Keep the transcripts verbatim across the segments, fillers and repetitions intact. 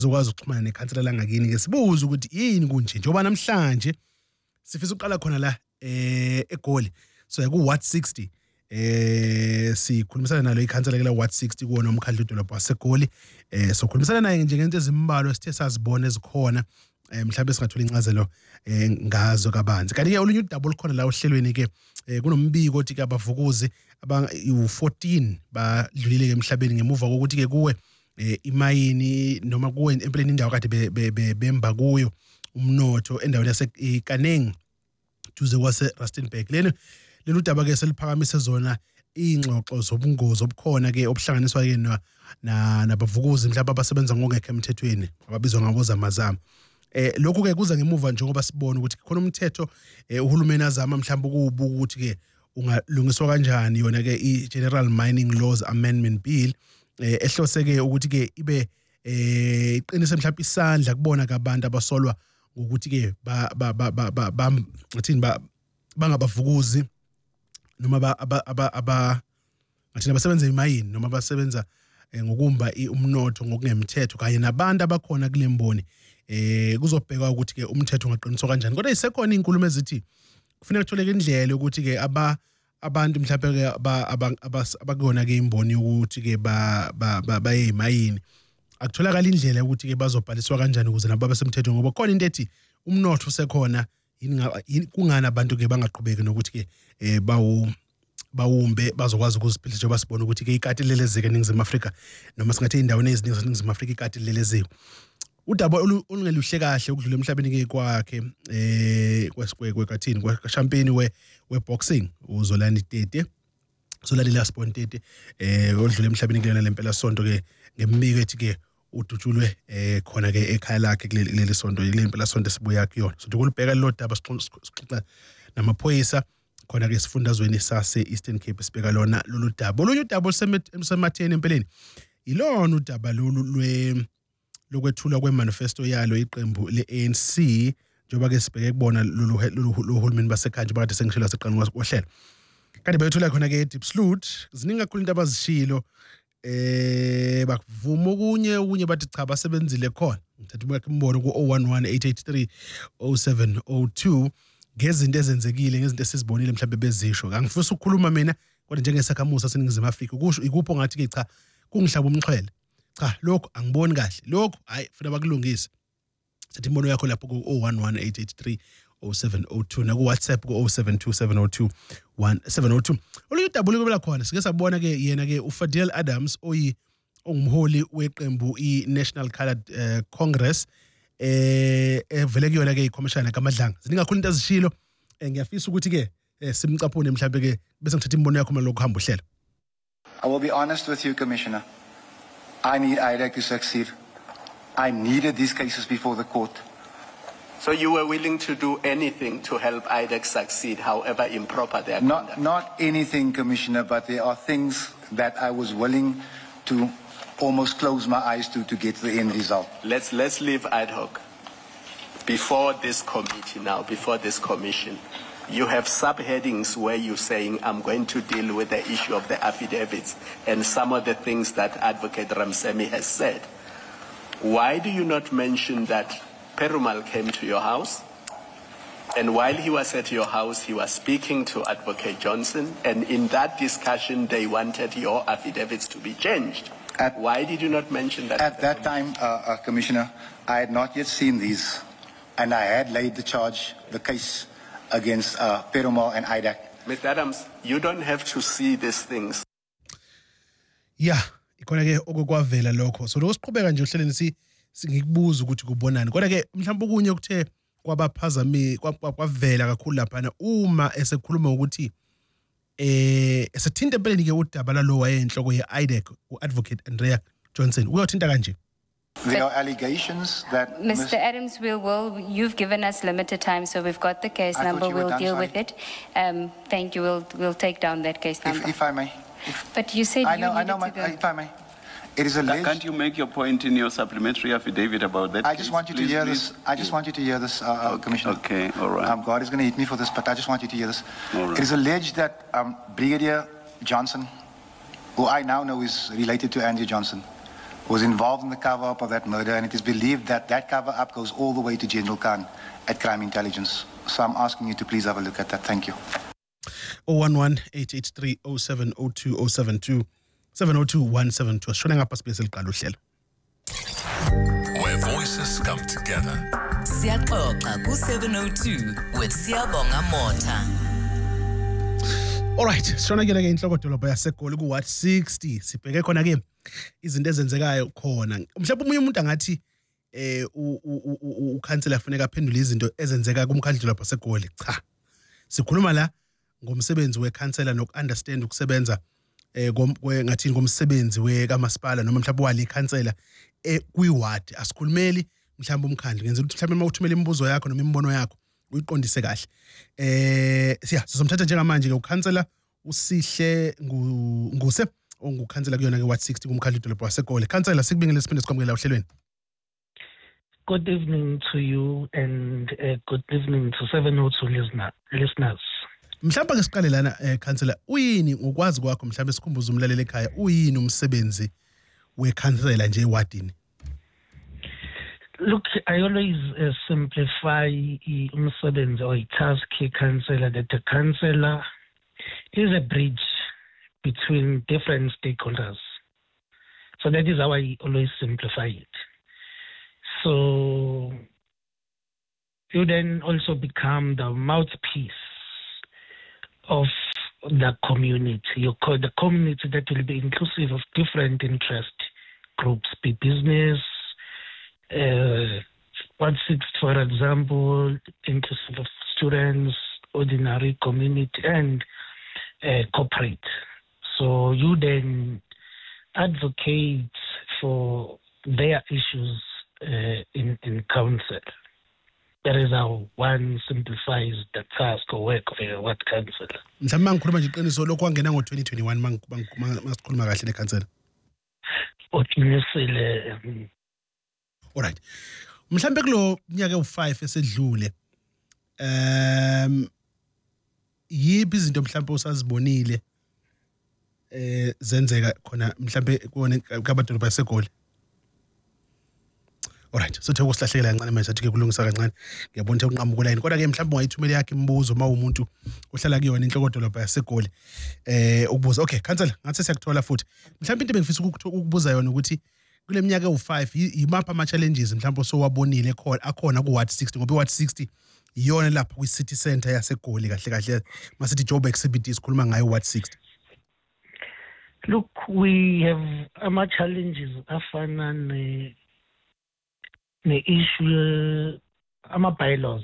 uzokwazi ukuxhumana nekhansela langakini ke sibuza ukuthi yini kunje njengoba namhlanje sifisa uqala khona la eh eGoli so ku Ward sixty eh sikhulumisana nalo ikhansela ke la Ward sixty kuona umkhandlu dolobha waseGoli eh so khulumisana naye njengento ezimbalwa sithe sazibona ezikhona mhlawumbe singathola incazelo ngazo kabanzi kanti ke olunye udaba olukhona la ohlelweni ke kunombiko othi ke abavukuzi aba u-fourteen badlulile ke emhlabeni ngemuva kokuthi ke kuwe imayini noma kuwe empeleni indawo kade bemba kuyo umnotho endaweni yaseKaneng duze kwase Rustenburg lena lelo udaba ke seliphakamisa zona ingxoxo zobungozi obukhona ke obuhlanganiswa ke na nabavukuzi mhlawumbe abasebenza ngokungekho emthethweni ababizwa ngabozamazama eh lokhu ke kuza ngemuva njengoba sibona ukuthi khona umthetho uhulumeni azama mhlawumbe ukubuka ukuthi ke ungalungiswa kanjani yona ke i-General Mining Laws Amendment Bill ehloseke ukuthi ke ibe eh iqinise mhlawumbe isandla kubona kabantu abasolwa ukuthi ke ba ba ba ba ngathini ba bangabavukuzi noma ba aba aba ngathini abasebenza emayini noma abasebenza ngokumba umnotho ngokungemthetho kanye nabantu abakhona kulemboni eh kuzobhekwa ukuthi ke umthetho ungaqiniswa kanjani kodwa isekhona inkulumo ezithi kufanele kutholeke indlela ukuthi ke aba abantu mhlawumbe ke abakuyona ke imboni ukuthi ke ba bayemayini akutholakala indlela ukuthi ke bazobhaliswa kanjani ukuze nabo basemthethweni ngoba khona into ethi umnotho usekhona yini kungana abantu ke bangaqhubeki nokuthi ke eh bawu bawumbe bazokwazi ukuziphilisa njengoba sibona ukuthi ke ikati lelezeke eNingizimu Afrika noma singathi indaweni eziningi eNingizimu Afrika ikati leleziwe udaba olungeluhle kahle ukudlula emhlabeni ke kwakhe eh kwesikwekwe kathini kwaShampeni we weboxing uZolani Tete Zolani Lasbon Tete eh odlula emhlabeni kulena lempela sonto ke ngembiko ethi ke udutshulwe eh khona ke ekhaya lakhe kuleli sonto lempela sonto sibuya kuyona so kulibheka lo daba sixoxa namaphoyisa khona ke sifundazweni sase Eastern Cape sibheka lona lolu daba olunye udaba olusematheni empeleni ilona udaba lolu lwe lokwethulwa kwemanifesto yalo iqembu le-A N C njengoba ke sibheke kubona lolu uhulumeni basekhaya bakade sengishela seqala ngohlelo kanti bayethola khona ke Diepsloot ziningi kakhulu into abazishilo eh bakuvuma okunye okunye bathi cha basebenzile khona ngithatha ubeke imbono ku zero one one eight eight three zero seven zero two ngezinto ezenzekile ngezinto esizibonile mhlawumbe bezisho angifisa ukukhuluma mina kodwa njengesakhamuzi saseNingizimu Afrika kusho ikupho ngathi ke cha kungihlaba umxhwele cha lokho angiboni kahle lokho hayi funa bakulungise sithi imbono yakho lapho ku zero one one eight eight three zero seven zero two na ku WhatsApp ku zero seven two seven zero two one seven zero two olunye udaba lokubela khona sike sabona ke yena ke uFadil Adams oyi ongumholi weqembu iNational Coloured uh, Congress eh evele kuyona ke iCommissioner kaMadlanga ziningi kakhulu into ezishilo ngiyafisa ukuthi ke simcaphune mhlawumbe ke bese ngithatha imbono yakho malokho hamba uhlelo. I will be honest with you, Commissioner. I need I D A C to succeed. I needed these cases before the court. So you were willing to do anything to help I D A C succeed, however improper they are? Not, not anything, Commissioner, but there are things that I was willing to almost close my eyes to to get the end result. Let's, let's leave ad hoc. Before this committee now, before this commission, you have subheadings where you're saying, I'm going to deal with the issue of the affidavits and some of the things that Advocate Ramsemi has said. Why do you not mention that Perumal came to your house, and while he was at your house, he was speaking to Advocate Johnson, and in that discussion, they wanted your affidavits to be changed? At, Why did you not mention that? At that time, uh, uh, Commissioner, I had not yet seen these, and I had laid the charge, the case, against uh, Perumal and I D A C. Mister Adams, you don't have to see these things. Yeah, ikhona ke okukwavela lokho. So lo siqhubeka nje uhleleni si ngikubuza ukuthi kubonani. Kodwa ke mhlawumbe okunye ukuthe kwabaphazami kwavela kakhulu lapha uma esekhuluma ukuthi eh esithinta empeleni ke udaba lalo wayenhloko ye-I D A C uAdvocate Andrea Johnson uyothinta kanje. There are allegations that Mister Adams, will, will, you've given us limited time, so we've got the case I number. We'll done, deal sorry. with it. Um, thank you. We'll we'll take down that case number. If, if I may. If, but you said I you know, I needed know, my, to go. if I may. It is alleged. Can't you make your point in your supplementary affidavit about that? I case? just want you please, to hear please. this. I just want you to hear this, uh, okay, Commissioner. Okay, all right. Um, God is going to hit me for this, but I just want you to hear this. All right. It is alleged that um, Brigadier Johnson, who I now know is related to Andrew Johnson, was involved in the cover-up of that murder, and it is believed that that cover-up goes all the way to General Khan at Crime Intelligence. So I'm asking you to please have a look at that. Thank you. zero one one, eight eight three, zero seven zero two, zero seven two, seven zero two, one seven two. Shona ngapha sibese liqala uhlelo. Where voices come together. Siyaxoxa ku seven oh two with Siyabonga Mota. All right, shona ke ke inhloko dolobha yaseGoli ku Ward sixty. Sibheke khona ke izinto ezenzekayo khona. Mhlawumbe umunye umuntu angathi eh ukhansela afuneka aphendule izinto ezenzeka kumkhandlu dolobha yaseGoli. Cha. Sikhuluma la ngomsebenzi wekhansela noku-understand ukusebenza eh ngathi ngomsebenzi wekamasipala noma mhlawumbe wali ikhansela kwi-ward. Asikhulumeli mhlawumbe umkhandlu ngenzela ukuthi mhlawumbe mawuthumela imibuzo yakho noma imibono yakho uyiqondise kahle. Eh siya sizomthatha njengamanje ke ukhansela usihle nguse ongukhansela kuyona ke Ward sixty kumkhandlu dolobha waseGoli. Khansela sikubingelela siphinde sikwamukela ohlelweni. Good evening to you and uh, good evening to seven oh two listener, listeners. Mhlawumbe ke siqale lana eh khansela uyini ngokwazi kwakho mhlawumbe sikhumbuza umlaleli ekhaya uyini umsebenzi wekhansela nje ewadini? Look, I always uh, simplify umsebenzi or task councillor that the councillor is a bridge between different stakeholders. So that is how I always simplify it. So you then also become the mouthpiece of the community. You call the community that will be inclusive of different interest groups, be business, uh, Ward six, for example, inclusive of students, ordinary community, and uh, corporate. So you then advocate for their issues uh, in, in council. That is how one simplifies the task or work of a ward councillor. Mhlawumbe ngikhuluma nje iqiniso lokho kwangena ngo twenty twenty-one masikhuluma kahle nekhansela. Uqinisile. All right. Mhlawumbe kulo nyaka u five esedlule um yipi izinto mhlawumbe usazibonile eh zenzeka khona mhlawumbe kuone kabadolobha yaseGoli? Alright, so the ukusihlahlela kancane manje athi ke kulungisa kancane. Ngiyabona ukuthi unqamuka line. Kodwa ke mhlawumbe ungayithumela yakhe imibuzo uma umuntu ohlala kuyona inhloko dolobha yaseGoli eh ukubuza. Okay, khansela, ngathi siyakuthola futhi. Mhlawumbe into bengifisa ukubuza yona ukuthi kule minyaka u five yimapha ama challenges mhlawumbe sowabonile khona akhona ku Ward sixty ngoba Ward sixty iyona lapha kwi city center yaseGoli kahle kahle masithi job exhibit isikhuluma ngayo Ward sixty. Look, we have ama challenges afana ne ne-issue ama-bylaws.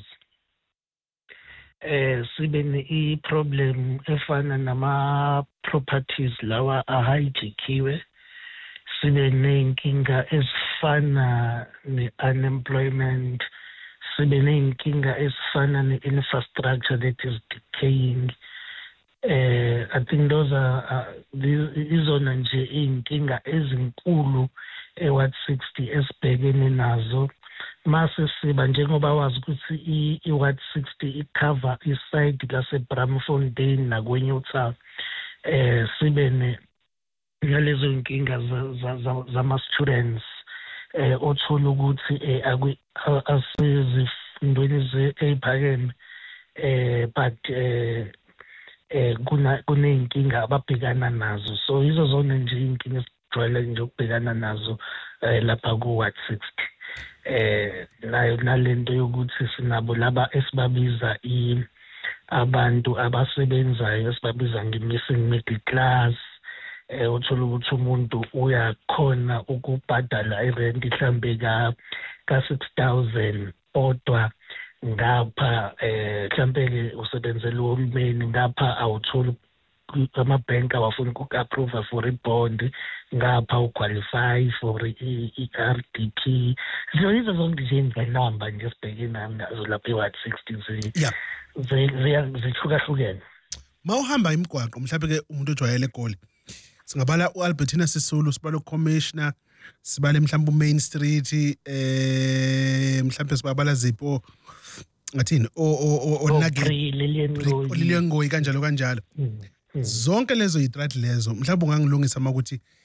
Eh sibe ne-problem efana nama-properties lawa ahijackiwe. Sibe ney'nkinga ezifana ne-unemployment. Sibe ney'nkinga ezifana ne-infrastructure that is decaying. Uh, I think those are uh, izona nje iy'nkinga ezinkulu e-Ward sixty esibhekene nazo. Mase siba njengoba wazi ukuthi i-Ward sixty icover iside lase-Bramfontein nakwenye uThaba. Eh sibe ne nalezo nkinga zama-students eh othola ukuthi asezifundweni eziphakeme eh but eh eh kuna kuneyinkinga ababhekana nazo. So izo zona nje inkinga esijwayele nje ukubhekana nazo lapha ku Ward sixty. Eh nayo nalento yokuthi sinabo laba esibabiza i abantu abasebenzayo esibabiza nge-missing middle class. Eh uthola ukuthi umuntu uyakhona ukubhadala irent mhlambe ka ka six thousand kodwa ngapha eh mhlambe usebenzela uhulumeni ngapha awuthola ama-bank awafuna uku-approve for i-bond ngapha uqualify for i-R D P. So izo zonke nje izinamba nje sibhekene nazo lapha e-Ward sixty zihlukahlukene. Mawuhamba imigwaqo mhlawumbe ke umuntu ojwayele eGoli singabala uAlbertina Sisulu, sibala uCommissioner, sibala mhlawumbe uMain Street, eh mhlawumbe sibabala zipho ngathini o onake Lilian Ngoyi kanjalo kanjalo. Zonke lezo i-threat lezo mhlawumbe ungangilungisa uma ukuthi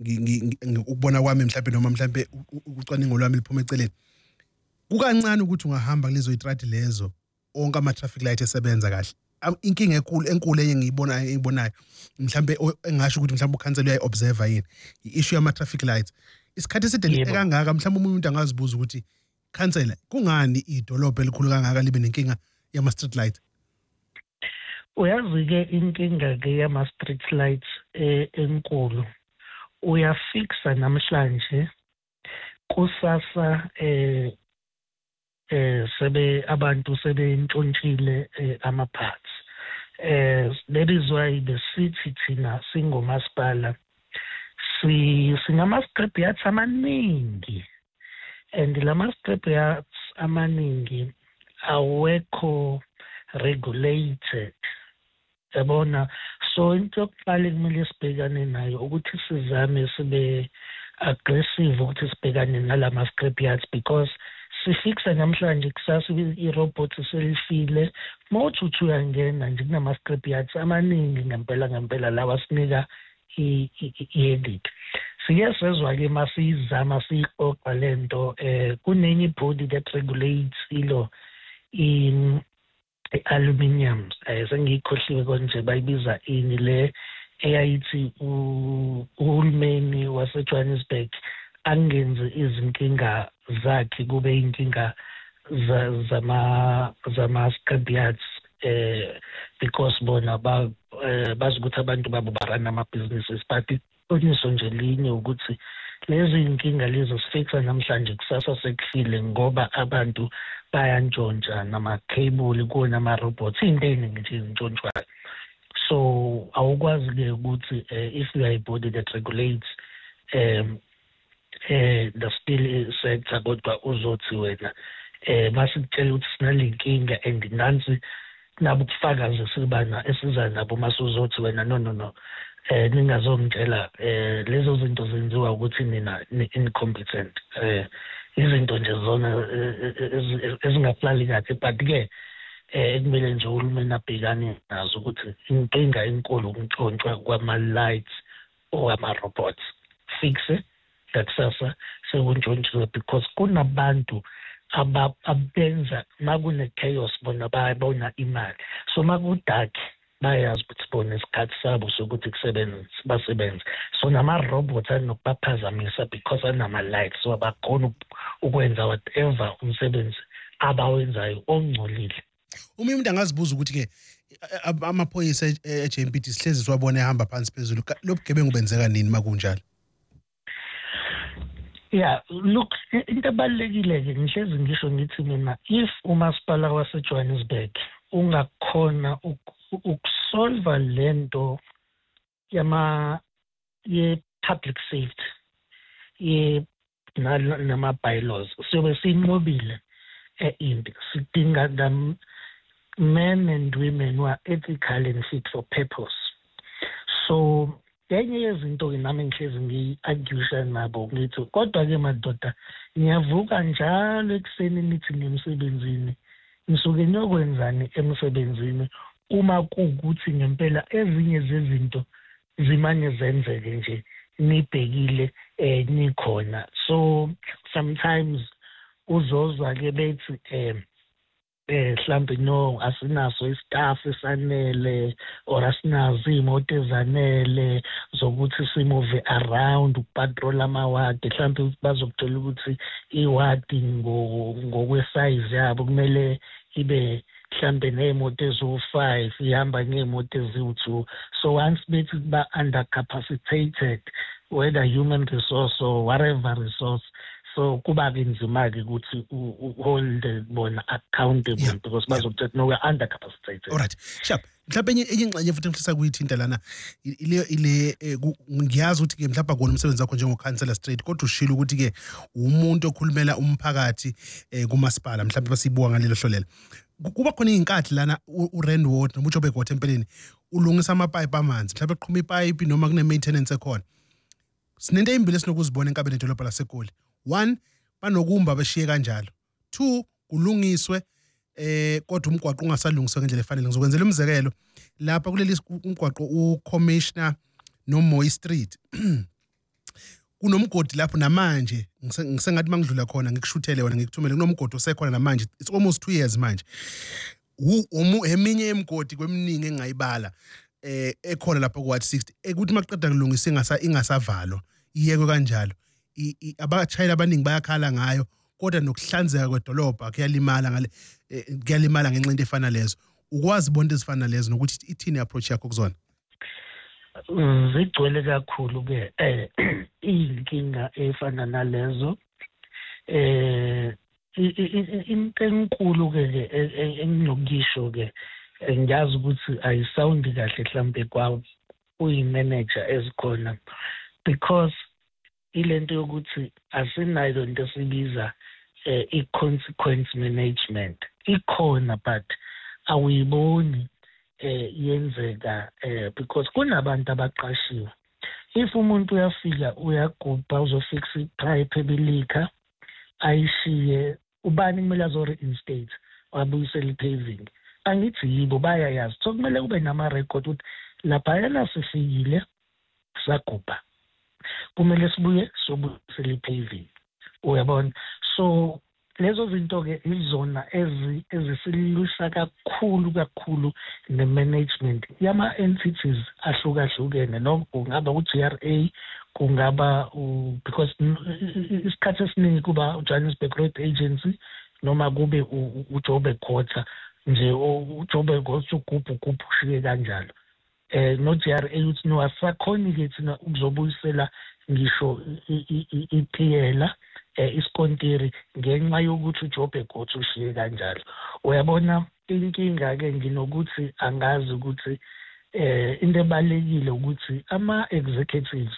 ukubona kwami mhlawumbe noma mhlawumbe ucwaningo lwami liphuma eceleni kukancane ukuthi ungahamba kulezo itrati lezo onke ama traffic light esebenza kahle inkinga enkulu enkulu engiyibonayo engibonayo mhlawumbe engasho ukuthi mhlawumbe ukhansela uyayi observe yini i-issue yama traffic lights isikhathi eside kangaka mhlawumbe umuntu angazibuza ukuthi khansela kungani idolobha elikhulu kangaka libe nenkinga yama street light uyazi ke inkinga ke yama street lights enkulu uyafixa namhlanje kusasa eh eh sebe abantu sebeentshontshile ama parts eh that is why the city thina singomasipala si sinama strip yards amaningi and lama strip yards amaningi awekho regulated yabona so into yokuqala kumele sibhekane nayo ukuthi sizame sibe aggressive ukuthi sibhekane nalama strip yards because sifixa namhlanje kusasa i-robot selifile mawuthi uthi uyangena nje kunama strip yards amaningi ngempela ngempela lawa sinika i-edit siye sezwa ke masizama siqoqa lento eh kunenye body that regulates ilo in aluminium eh sengikhohliwe konje bayibiza ini le eyayithi uhulumeni wase Johannesburg angenze izinkinga zakhe kube inkinga zama zama scabbards eh because bona ba bazukuthi abantu babo barana ama businesses but oniso nje linye ukuthi lezi inkinga lezo sifixa namhlanje kusasa sekufile ngoba abantu bayantshontsha nama cable kuona ama robots into eningi nje intshontshayo so awukwazi ke ukuthi if you are a body that regulates um eh the steel sector kodwa uzothi wena eh masitshela ukuthi sinalenkinga and nansi nabo kufakazi sibana esiza nabo masuzothi wena no no no eh ningazongitshela eh lezo zinto zenziwa ukuthi nina incompetent eh izinto nje zona ezingaplani kahle but ke eh kumele nje uhulumeni abhekane nazo ukuthi inkinga enkulu ukuntshontshwa kwama lights or ama robots fixe kusasa sekuntshontshwe because kunabantu abenza makune chaos bona bayabona imali so makudark bayazi ukuthi bona isikhathi sabo sokuthi kusebenza basebenza so nama robots anokubaphazamisa because anama lights so abakhona ukwenza whatever umsebenzi abawenzayo ongcolile uma umuntu angazibuza ukuthi ke amaphoyisa e-J M P T sihlezi siwabona ehamba phansi phezulu lobugebengu benzeka nini makunjalo Yeah, look, into ebalekile ke ngihlezi ngisho ngithi mina if umasipala wase Johannesburg ungakhona ukusolve lento yama ye public safety ye nama bylaws siyobe sinqobile eimpi sidinga the men and women who are ethical and fit for purpose so enye yezinto ke nami ngihlezi ngi-argusha nabo ngithi kodwa ke madoda ngiyavuka njalo ekuseni nithi nemsebenzini ngisuke niyokwenzani emsebenzini uma kuukuthi ngempela ezinye zezinto zimanye zenzeke nje nibhekile eh nikhona so sometimes uzozwa ke bethi eh eh mhlambe no asinaso istaff esanele or asinazo imoto ezanele zokuthi simove around upatrol amawadi mhlambe bazokuthola ukuthi iwadi ngokwesize yabo kumele ibe mhlambe nemoto ezo five ihamba ngemoto eziwu two so once bethi ba under capacitated whether human resource or whatever resource so kuba kunzima ke ukuthi hold bona accountable yeah, because bazokuthi yeah. no we are under capacitated. All right. Sharp. Mhlawumbe enye ingxenye futhi mhlisa kuyithinta lana ile ile ngiyazi ukuthi ke mhlawumbe kona umsebenzi wakho njengokhansela straight kodwa ushilo ukuthi ke umuntu okhulumela umphakathi kumasipala mhlawumbe basibuka ngalelo hlolela. Kuba khona inkathi lana uRand Water noma uJobe Water empeleni ulungisa amapipe amanzi mhlawumbe eqhuma ipipe noma kune maintenance ekhona. Sinento ezimbili esinokuzibona enkabeni edolobha laseGoli. One, banokumba beshiye kanjalo. Two, kulungiswe eh kodwa umgwaqo ungasalungiswa ngendlela efanele. Ngizokwenzela umzekelo lapha kuleli umgwaqo uCommissioner noMoy Street. kunomgodi lapho namanje ngisengathi mangidlula khona ngikushuthele wena ngikuthumele kunomgodi osekhona namanje it's almost two years manje eminye emgodi kweminingi engayibala eh ekhona lapha ku Ward sixty ekuthi maqeda kulungisa ingasa ingasavalo iyeke kanjalo abachayela abaningi bayakhala ngayo kodwa nokuhlanzeka kwedolobha kuyalimala ngale kuyalimala ngenxa into efana lezo ukwazi bonke ezifana lezo nokuthi ithini approach yakho kuzona zigcwele kakhulu ke eh inkinga efana nalezo eh into enkulu ke enginokusho ke ngiyazi ukuthi ayisound kahle mhlambe kwa uyimanager ezikhona because ilento yokuthi asinayo into esibiza i-consequence management ikhona but awuyiboni eh yenzeka eh because kunabantu abaqashiwe if umuntu uyafika uyagubha uzofixa ipipe ebilika ayishiye ubani kumele azo reinstate wabuyisela ipaving angithi yibo bayayazi so kumele kube nama record ukuthi lapha yana sifikile sagubha kumele sibuye sobuyisela ipaving uyabona so lezo zinto ke izona ezi ezisilwisa kakhulu kakhulu ne management yama entities ahlukahlukene noma kungaba u G R A kungaba because isikhathi esiningi kuba Johannesburg Road Agency noma kube u Joburg Quarter nje u Joburg usugubhu gubhu shike kanjalo eh no G R A uthi no asakhoni ke thina ukuzobuyisela ngisho iphela eh iskontiri ngenxa yokuthi uJobe Gotho ushiye kanjalo uyabona inkinga ke nginokuthi angazi ukuthi eh into ebalekile ukuthi ama executives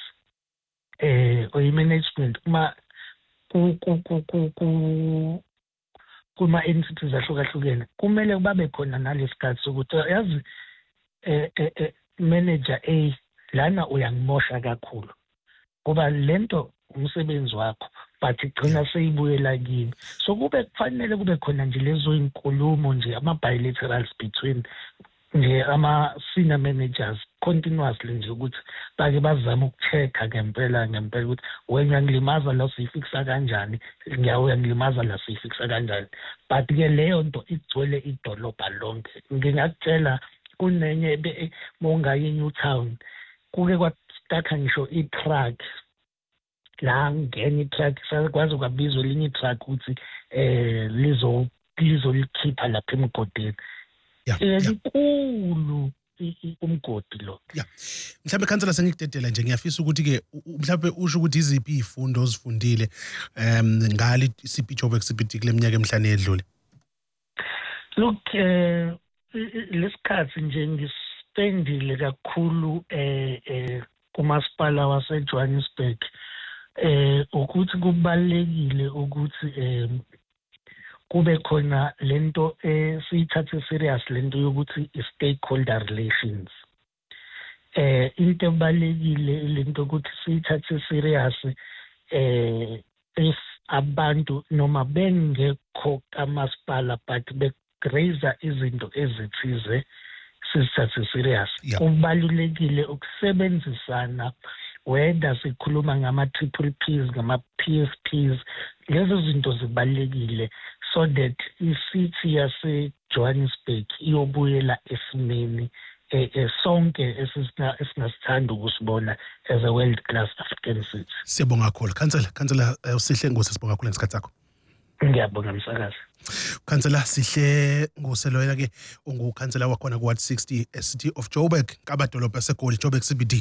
eh oyi management kuma ku ku ku ku kuma entities ahlukahlukene kumele babe khona nalesikhathi sokuthi yazi eh manager A lana uyangimosha kakhulu kuba lento umsebenzi wakho but igcina seyibuyela kimi so kube kufanele kube khona nje lezo inkulumo nje ama bilaterals between nje ama senior managers continuously nje ukuthi bake bazama ukuchecka ngempela ngempela ukuthi wena ngilimaza la sifixa kanjani ngiyawe ngilimaza la sifixa kanjani but ke leyo nto igcwele idolobha lonke ngingakutshela kunenye mongaye New Town kuke kwathatha ngisho i-truck la ngene i-truck sakwazi ukubizwa linye i-truck ukuthi eh lizo lizolikhipha lapha emgodini elikhulu umgodi lo yeah mhlawumbe khansela sengikudedela nje ngiyafisa ukuthi ke mhlawumbe usho ukuthi iziphi izifundo ozifundile em ngali C P Joburg C P D kule minyaka emihlanu edlule look eh lesikhathi nje ngispendile kakhulu eh kumasipala wase Johannesburg eh ukuthi kubalekile ukuthi eh kube khona lento esiyithathe serious lento yokuthi stakeholder relations eh into ebalekile lento ukuthi siyithathe serious eh if abantu noma bengekho kamasipala but begraze izinto ezithize sisithathe serious kubalulekile ukusebenzisana whether sikhuluma ngama triple Ps ngama P F Ps lezo zinto zibalekile so that i-city yase Johannesburg iyobuyela esimeni eh sonke esingasithanda ukusibona as a world class African city. Siyabonga kakhulu Councillor Councillor usihle Ngosi sibonga kakhulu ngesikhathi sakho. Ngiyabonga msakazi. Councillor Sihle Ngosi loyena ke ungu councillor wakhona ku Ward sixty City of Joburg kabadolobha seGoli Joburg C B D.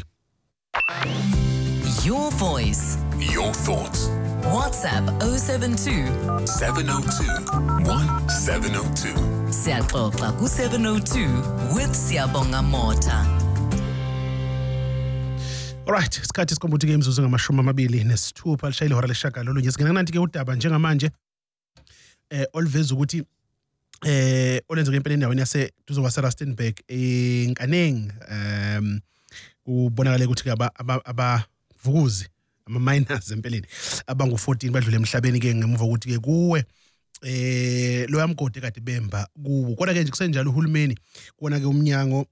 Your voice. Your thoughts. WhatsApp oh seven two, seven oh two, one seven oh two. Siyaxoxa ku seven oh two with Siyabonga Mota. Alright, isikhathi sikombuthi ke imzuzu ngamashumi amabili nesithupha lishayile ihora leshaka lolu ngesikhathi nanti ke udaba njengamanje eh oluveza ukuthi eh olenzeka empeleni endaweni yase duzo kwase Rustenburg enkaneng um kubonakala ukuthi aba abavukuzi ama miners empeleni abangu fourteen badlule emhlabeni ke ngemuva ukuthi ke kuwe eh lo yamgodi kade bemba kuwo kodwa ke nje kusenjalo uhulumeni kuona ke umnyango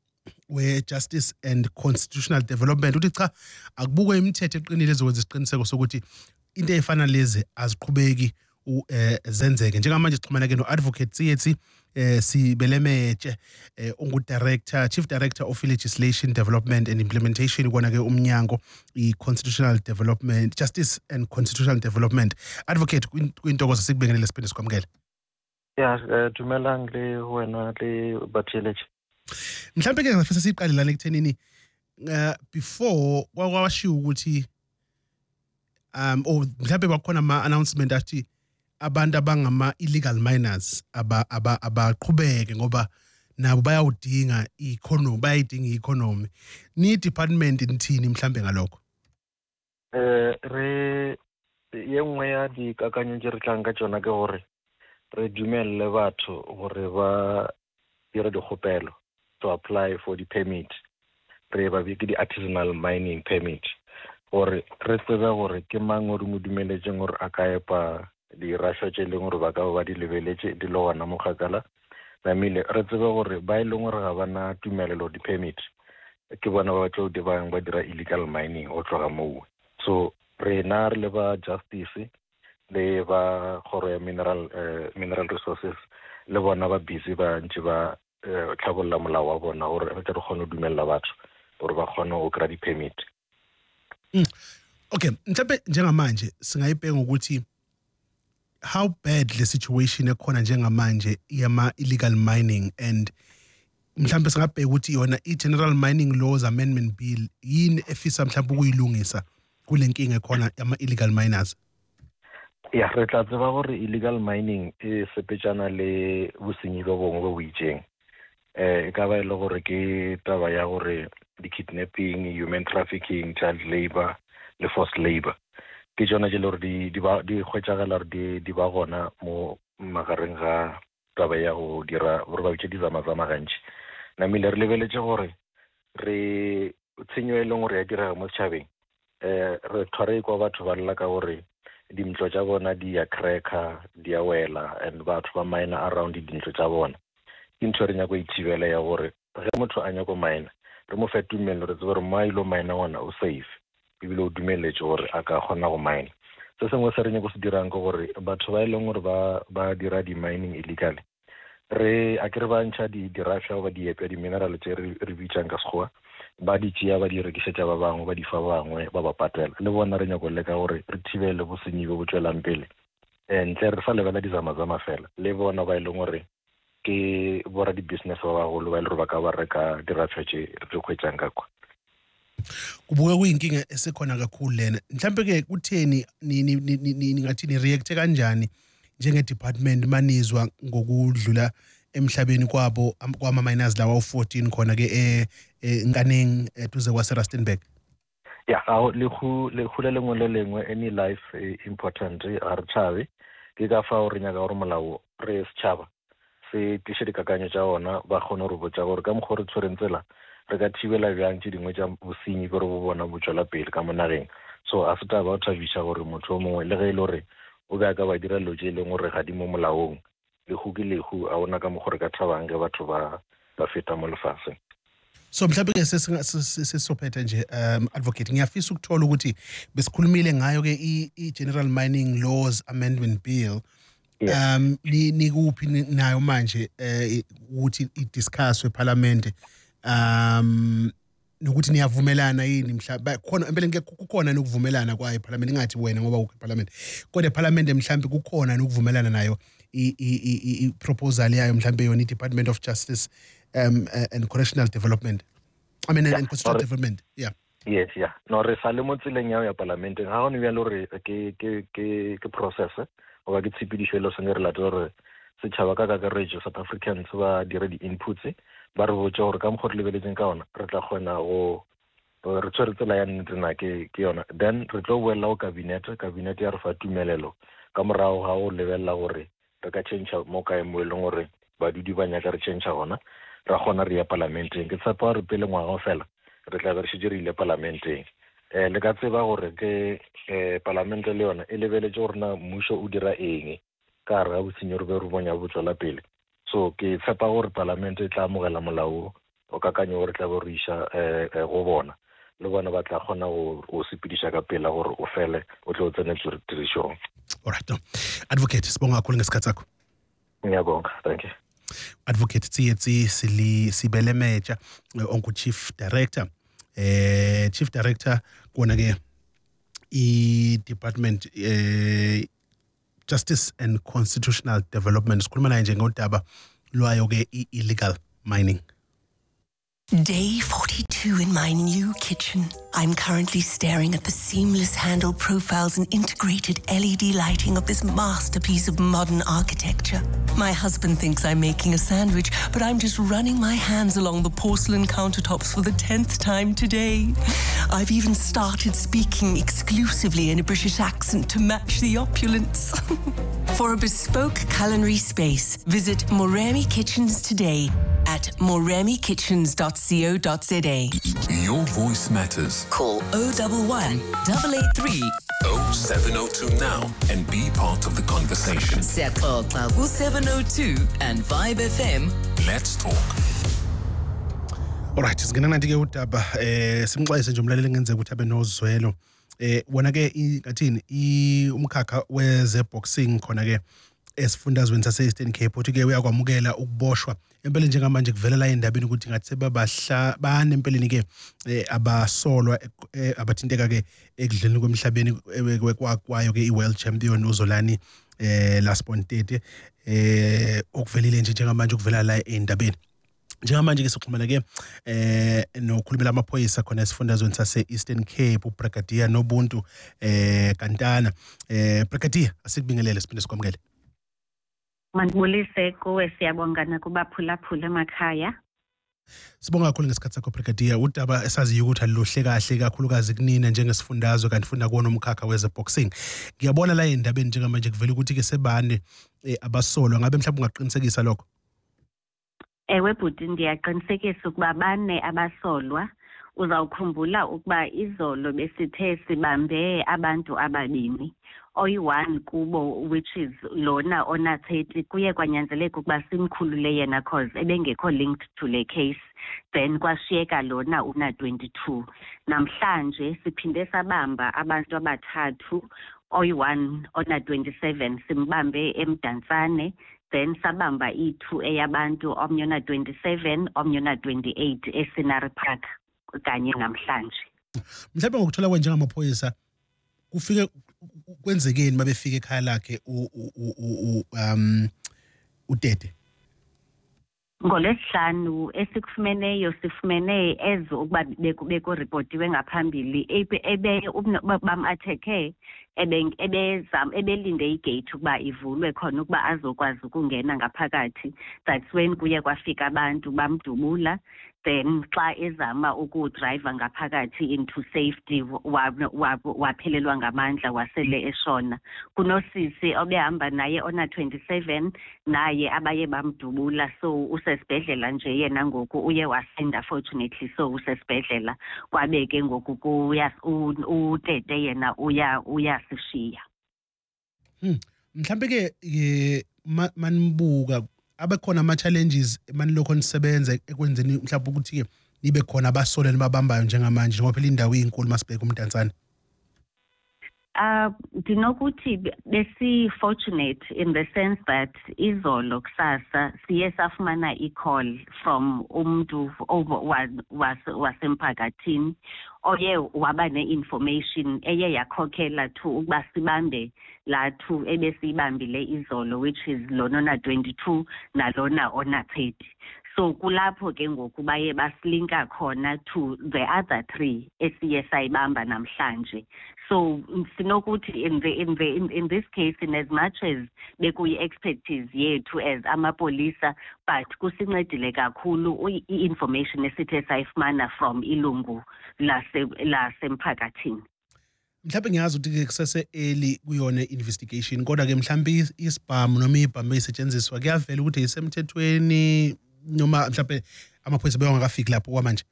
we-Justice and Constitutional Development uthi cha akubukwe imithetho eqinile ezokwenza isiqiniseko sokuthi into efana lezi aziqhubeki zenzeke njengamanje sixhumana ke no-advocate Tsietsi eh Sibelemeje ungu-director chief director of legislation development and implementation kona ke umnyango i-constitutional development justice and constitutional development. Advocate kwintokozo sikubingelele siphinde sikwamukele. Yeah, dumelang le wena le batheleje. Mhlambe ke ngafisa siqale la ekuthenini before kwawashiya ukuthi um or mhlambe bakhona ama announcement athi abantu abangama illegal miners aba abaqhubeke ngoba nabo bayawudinga i-economy bayayidinga i-economy. Ni department nithini mhlambe ngalokho? Eh re yengwe ya di kakanyo nje re tlang ka tsona ke hore re dumelle batho hore ba dire dikgopelo to apply for the permit. Re ba bi ke di artisanal mining permit. Hore re tseba hore ke mang o re mo dumeletseng hore a ka epa di rasha tse leng hore ba ka ba di lebeletse di lo wana mogakala na mile re tseba gore ba ile gore ga bana tumelelo di permit ke bona ba tlo di bang ba dira illegal mining o tloga mo. So re na re le ba justice le ba khoro ya mineral mineral resources le bona ba busy ba ntse ba tlhabolla molao wa bona gore re tle re kgone dumella batho gore ba kgone o kra di permit. Okay, mhlawumbe njengamanje singayibheka ukuthi how bad the situation ekhona njengamanje yama illegal mining and mhlambe singabheka ukuthi yona i-General Mining Laws Amendment Bill yini efisa mhlambe ukuyilungisa kule nkinga ekhona yama illegal miners. Yeah, re tla tseba gore illegal mining e sepetjana le bosenyi ba bongwe bo boitseng. Eh ka ba ile gore ke taba ya gore di kidnapping, human trafficking, child labor, le forced labor. Ke jona je lore di di ba di khwetjagala di di ba gona mo magareng ga taba ya go dira gore ba itse di zama zama gantsi na mile re lebeletse gore re tshenyo e leng gore ya dira mo tšhabeng eh re tshware kwa batho ba lla ka gore dimtlo tša bona di ya cracker di ya wela and batho ba mine around dimtlo tša bona intho re nya go ithibela ya gore ge motho a nya go mine re mo fetumelo re tsere mo ilo mine ona o safe bibile o dumeletse gore a ka gona go mine. Se sengwe se re nya go se dirang go gore batho ba ile gore ba ba dira di mining illegal re a kere ba ntšha di dirafša ba di epe di mineral tse re bitšang ka sekgowa ba di tšea ba di rekisetša ba bangwe ba di fa bangwe ba ba patela le bona re nya go leka gore re thibele bosenyi bo bo tswelang pele ntle re sa lebela di zamazama fela le bona ba ile gore ke bora di business ba bagolo ba ile ba ka ba reka dirafša tse re khwetšang ka kwa. Kubuke kuyinkinga esekhona kakhulu lena mhlambe ke kutheni ningathi ni react kanjani njenge department manizwa ngokudlula emhlabeni kwabo kwama miners lawa u fourteen khona ke enkaneng tuze kwa Rustenburg? Yeah, aho le khu le khule lengwe le lengwe any life important a re tšhabe ke ka fa o re nya ka gore molao re setšhaba se tliše dikakanyo tša ona ba kgone go botša gore ka mokgwa re tshwerentsela re ka thibela bjang tše dingwe tša bosenyi gore bo bona bo tšwela pele ka monageng. So a se taba o thabiša gore motho o mongwe le ge e le gore o be a ka ba dira dilo tše e leng gore ga di mo molaong lehu ke lehu a ona ka mokgwa re ka thabang ke batho ba ba feta mo lefatsheng. So mhlawumbe ke sesophetha nje um advocate ngiyafisa ukuthola ukuthi besikhulumile ngayo ke i-General Mining Laws Amendment Bill. Yeah. Um ni nikuphi nayo manje eh ukuthi idiscusswe eParliament um nokuthi niyavumelana yini mhlawumbe khona empeleni ke kukhona nokuvumelana kwayo eParliament ingathi wena ngoba ukho eParliament kodwa eParliament mhlawumbe kukhona nokuvumelana nayo i proposal yayo mhlawumbe yona iDepartment of Justice um uh, and Correctional Development I mean yeah, and Constitutional Development. Yeah. Yes, yeah. No re sa le mo tseleng ya ya Parliament ga go ne bja lore ke ke ke ke process o ba ke tshepedišelo se re la gore se tšhaba ka kakaretšo South Africans ba dire di inputs ba re botša gore ka mokgwa re lebeletseng ka ona re tla kgona go re tshwere tsela ya nnete na ke ke yona then re tlo boela go cabinet cabinet ya re fa tumelelo ka morago ga go lebelela gore re ka change mo kae mo e leng gore badudi ba nyaka re change gona ra kgona re ya parlamenteng ke tshepa re pele ngwaga fela re tla be re šedirile parlamenteng eh le ka tseba gore ke eh parlamente le yona e lebeletse gore na mmušo o dira eng ka re ga bosenyi re be re bonya bo tswela pele so ke tshepa gore parlamente e tla amogela molao o kakanyo gore tla bo re isha eh go bona le bona ba tla gona go go sepedisha ka pela gore o fele o tle o tsene tirisong. Alright, no. Advocate sibonga kakhulu ngesikhathi sakho. Ngiyabonga, thank you. Advocate Tsietsi Sili Sibele Meja onku Chief Director eh Chief Director kona ke i Department eh Justice and Constitutional Development sikhuluma naye nje ngodaba lwayo ke illegal mining. Day forty-two in my new kitchen. I'm currently staring at the seamless handle profiles and integrated L E D lighting of this masterpiece of modern architecture. My husband thinks I'm making a sandwich, but I'm just running my hands along the porcelain countertops for the tenth time today. I've even started speaking exclusively in a British accent to match the opulence. For a bespoke culinary space, visit Moremi Kitchens today at moremi kitchens dot co dot za. Your voice matters. Call oh one one, eight eight three, oh seven oh two now and be part of the conversation. Siyaxoxa ku seven oh two and Vibe F M. Let's talk. Alright, singena nathi ke udaba eh simxwayise nje umlaleli ngenzeka ukuthi abe nozwelo. Eh wona ke ngathini i umkhakha weze boxing khona ke esifundazweni sase Eastern Cape uthi ke uyakwamukela ukuboshwa empeleni njengamanje kuvelela endabeni ukuthi ngathi sebabahla bane empeleni ke abasolwa abathinteka ke ekudleni kwemhlabeni kwakwayo ke iWorld Champion uZolani eh Laspontete eh okuvelile nje njengamanje ukuvela la endabeni. Njengamanje ke soxhumana ke eh nokhulumela amaphoyisa khona esifundazweni sase Eastern Cape uBrigadier Nobuntu eh Kantana eh Brigadier asikubingelele siphinde sikwamukele. Manibulise kuwe siyabonga nakubaphulaphula emakhaya. Sibonga kakhulu ngesikhathi sakho Brigadier udaba esaziyo ukuthi aluhle kahle kakhulukazi kunina njengesifundazwe kanti funda kuona umkhakha weze boxing. Ngiyabona la endabeni njengamanje kuvela ukuthi ke sebane abasolwa ngabe mhlawumbe ungaqinisekisa lokho. Ewe bhuti ndiyaqinisekisa ukuba bane abasolwa uzawukhumbula ukuba izolo besithe sibambe abantu ababini. Oyi-one kubo which is lona onathethi kuye kwanyanzeleka ukuba simkhulule yena cause ebengekho linked to le case then kwashiyeka lona una twenty-two. Namhlanje siphinde sabamba abantu abathathu oyi-one ona twenty-seven simbambe eMdantsane then sabamba i-two eyabantu omnye ona twenty-seven omnye ona twenty-eight eScenery Park kanye namhlanje. Mhlawumbe ngokuthola kwenje ngamaphoyisa kufike kwenzekeni mabefika ekhaya lakhe um uTete. Ngolesihlanu esikufumeneyo sifumene ezo ukuba beko reportiwe ngaphambili ebe bamatheke ebezam ebelinde igate ukuba ivulwe khona ukuba azokwazi ukungena ngaphakathi. That's when kuye kwafika abantu bamdubula then xa ezama ukudrive ngaphakathi into safety waphelelwa ngamandla wasele eshona. Kunosisi obehamba naye ona twenty-seven naye abaye bamdubula so usesibhedlela nje yena ngoku uye wasinda fortunately so usesibhedlela kwabe ke ngoku kuya uTete yena uya uyasishiya. Hmm mhlambe ke manibuka abekhona ama challenges manilokho nisebenza ekwenzeni mhlawumbe ukuthi ke nibe khona abasoleni babambayo njengamanje ngoba phela indawo inkulu masibheka uMdantsane. Uh, ndinokuthi besi-fortunate in the sense that izolo kusasa siye safumana i-call from umuntu wasemphakathini oye waba ne-information eye yakhokhela to ukuba sibambe lathu ebesiyibambile izolo which is lona ona twenty-two nalona ona thirty. So kulapho ke ngoku baye basilinka khona to the other three esiye sayibamba namhlanje. So sinokuthi in the in the in, in this case in as much as bekuyi expertise yethu as amapolisa but kusincedile kakhulu i-information esithe sayifumana from ilungu lase lasemphakathini. Mhlawumbe ngiyazi ukuthi kusase early kuyona investigation kodwa ke mhlawumbe isibhamu noma ibhamu esetshenziswa kuyavela ukuthi isemthethweni noma mhlawumbe amaphoyisa bewangakafiki lapho kwamanje.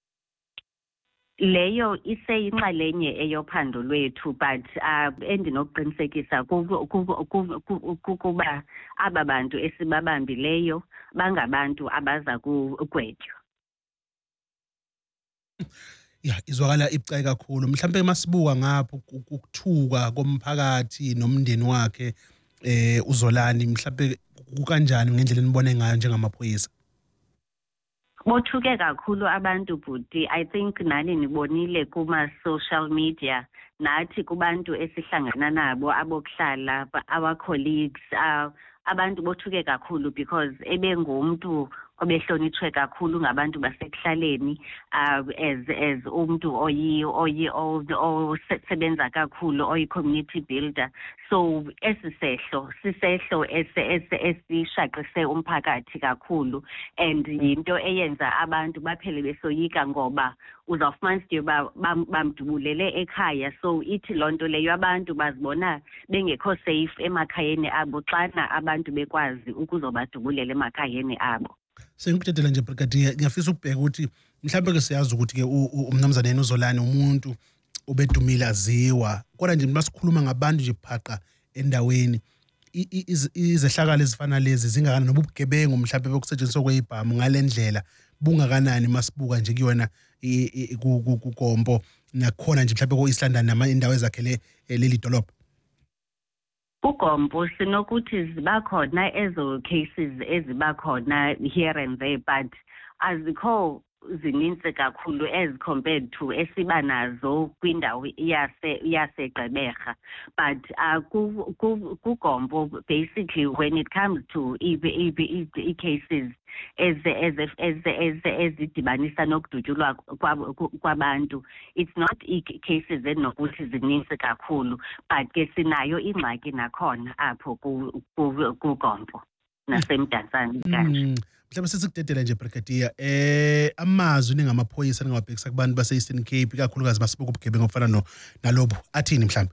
Leyo iseyinxalenye eyophando lwethu but uh, endinokuqinisekisa kukuba aba bantu esibabambileyo bangabantu abaza kugwetywa. Ya izwakala ibucayi kakhulu mhlambe masibuka ngapho ukuthuka komphakathi nomndeni wakhe eh uZolani mhlambe kukanjani ngendlela enibone ngayo njengamaphoyisa. Bothuke kakhulu abantu bhuti. I think nani nibonile kuma social media nathi kubantu esihlangana nabo abokuhlala our colleagues uh, abantu bothuke kakhulu because ebengumuntu obehlonitshwe kakhulu ngabantu basekuhlaleni uh, as as umuntu oyi oyi osebenza kakhulu oyi community builder. So esisehlo sisehlo esishaqise umphakathi kakhulu and into eyenza abantu baphele besoyika ngoba uzawufumana nje bamdubulele ekhaya. So ithi lonto leyo abantu bazibona bengekho safe emakhayeni abo xana abantu bekwazi ukuzobadubulela emakhayeni abo. Sengikuthethela nje Brigadier ngiyafisa ukubheka ukuthi mhlawumbe ke siyazi ukuthi ke umnumzane yena uZolani umuntu obedumile aziwa kodwa nje masikhuluma ngabantu nje phaqa endaweni izehlakalo ezifana lezi zingakana nobugebengu mhlawumbe bokusetshenziswa kwezibhamu ngalendlela bungakanani masibuka nje kuyona kuGompo nakhona nje mhlawumbe ko East London nama indawo ezakhele leli dolobha. uGompo sinokuthi ziba khona ezo cases eziba khona here and there but azikho zininzi kakhulu as compared to esiba nazo kwindawo yase yaseGqeberha. But uh, kuGompo basically when it comes to i cases as as as as ezidibanisa nokudutyulwa kwabantu, it's not cases enokuthi zininzi kakhulu but ke sinayo ingxaki nakhona apho kuGompo naseMdantsane kanje. Mhlawumbe sisikudedela nje Brigadier eh amazwi ningamaphoyisa ningabhekisa kubantu base Eastern Cape ikakhulukazi basibuka ubugebengu ofana no nalobo athini mhlawumbe.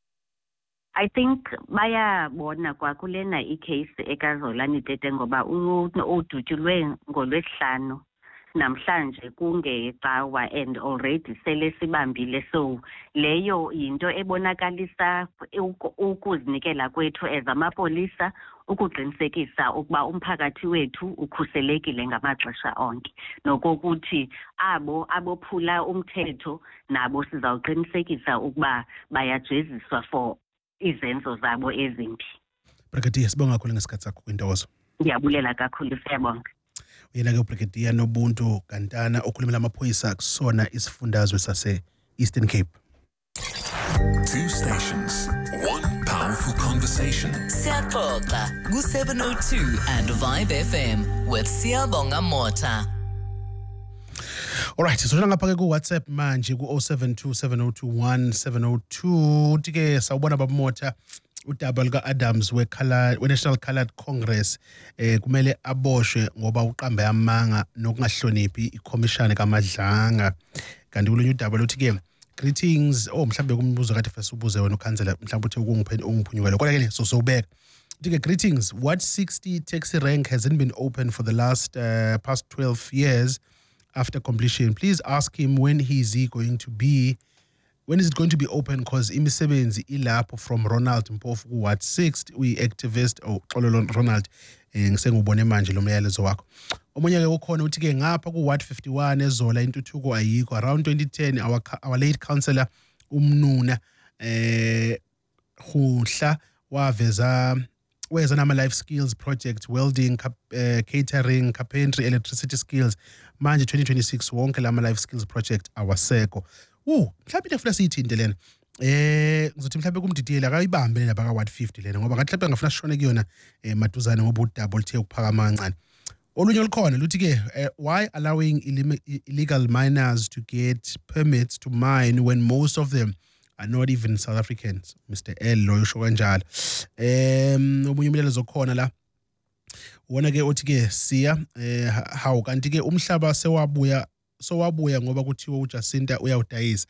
I think bayabona kwakulena icase ekaZolani Tete ngoba udutyulwe ngoLwesihlanu namhlanje kungecawa and already sele sibambile. So leyo into ebonakalisa ukuzinikela kwethu as amapolisa ukuqinisekisa ukuba umphakathi wethu ukhuselekile ngamaxesha onke nokokuthi abo abophula umthetho nabo sizawuqinisekisa ukuba bayajeziswa for izenzo zabo ezimbi. Brigadier sibonga kakhulu ngesikhathi sakho kwintokozo. Ngiyabulela kakhulu siyabonga. Uyena ke uBrigadier Nobuntu Kantana okhulumela amaphoyisa kusona isifundazwe sase Eastern Cape. Two stations, one powerful conversation. Siyaxoxa ku seven oh two and Vibe F M with Siyabonga Mota. All right, so ngapha ke ku WhatsApp manje ku oh seven two seven oh two one seven oh two tike sawubona babamota udaba lika Adams we Color we National Colored Congress eh kumele aboshwe ngoba uqambe amanga nokungahloniphi iCommission kaMadlanga. Kanti kulunye udaba lothi ke greetings oh mhlambe kumbuzo kade fesa ubuze wena ukhansela mhlambe uthi ukungiphe ungiphunyukela kodwa ke so sobeka tike greetings what sixty taxi rank hasn't been open for the last uh, past twelve years after completion. Please ask him when he is he going to be when is it going to be open because imisebenzi ilapho from Ronald Mpofu ku Ward six we activist oh Xololo Ronald eh ngisengubone manje lo myalezo wakho. Omunye ke ukhona uthi ke ngapha ku Ward fifty-one eZola intuthuko ayikho around twenty ten our our late councillor uMnuna eh Khutla waveza weza nama life skills project welding uh, catering carpentry electricity skills manje twenty twenty-six wonke lama life skills project awasekho. Uh mhlawumbe ngifuna siyithinte lena eh ngizothi mhlawumbe kumdidiyela akayibambe lena baka Ward fifty lena ngoba ngathi mhlawumbe ngafuna sishone kuyona eh maduzane ngoba udouble lithe ukuphakama kancane. Olunye olukhona luthi ke why allowing illegal miners to get permits to mine when most of them are not even South Africans. Mister L lo yosho kanjalo. Em omunye umlelezo khona la wona ke othi ke siya eh hawu kanti ke umhlaba sewabuya so wabuya ngoba kuthiwa uJacinta uyawudayisa.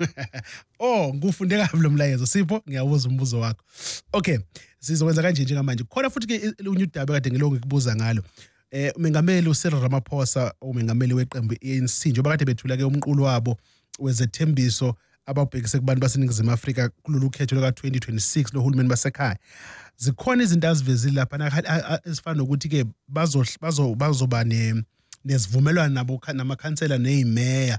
Oh ngufunde kabi lo mlayezo Sipho ngiyabuza umbuzo wakho. Okay sizokwenza kanje njengamanje khona futhi ke unye udaba kade ngilonke kubuza ngalo. Eh umengameli uCyril Ramaphosa umengameli weqembu i-A N C njengoba kade bethula ke umqulo wabo wezethembiso ababhekise kubantu baseNingizimu Afrika kulolu khetho lika twenty twenty-six lohulumeni basekhaya. Zikhona izinto azivezile lapha ezifana nokuthi ke bazo bazoba ne nesivumelwano nabo namakhansela nezimeya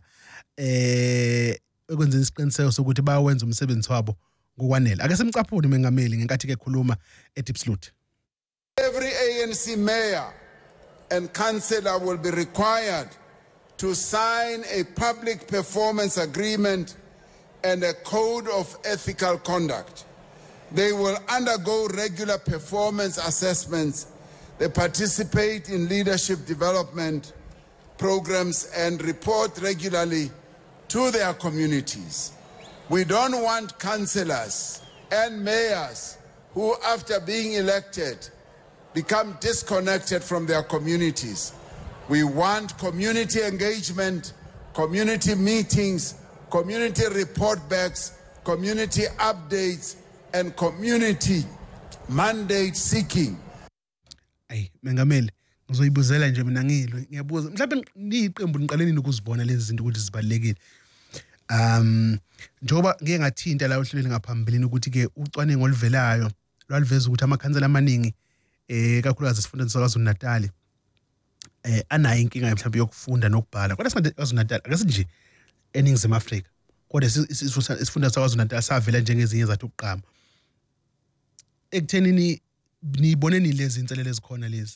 eh ekwenzeni isiqiniseko sokuthi bayawenza umsebenzi wabo ngokwanele. Ake simcaphune umengameli ngenkathi ke khuluma eDeepsloot. Every A N C mayor and councillor will be required to sign a public performance agreement and a code of ethical conduct. They will undergo regular performance assessments. They participate in leadership development programs and report regularly to their communities. We don't want councillors and mayors who, after being elected, become disconnected from their communities. We want community engagement, community meetings, community report backs, community updates, and community mandate seeking. Ay, mengameli, ngizoyibuzela nje mina ngilwe. Ngiyabuza, mhlawumbe niqembu niqaleni ukuzibona lezi zinto ukuthi zibalekile. Um, njoba ngeke ngathinta la ohlelweni ngaphambilini ukuthi ke ucwaningo oluvelayo lwaliveza ukuthi amakhansela amaningi eh kakhulukazi esifundeni saKwaZulu Natal eh anayo inkinga mhlawumbe yokufunda nokubhala. Kodwa singathi KwaZulu Natal akase nje eNingizimu Afrika. Kodwa isifunda saKwaZulu Natal savela njengezinye zathu ukuqhama. Ekuthenini niboneni lezi inselele ezikhona lezi.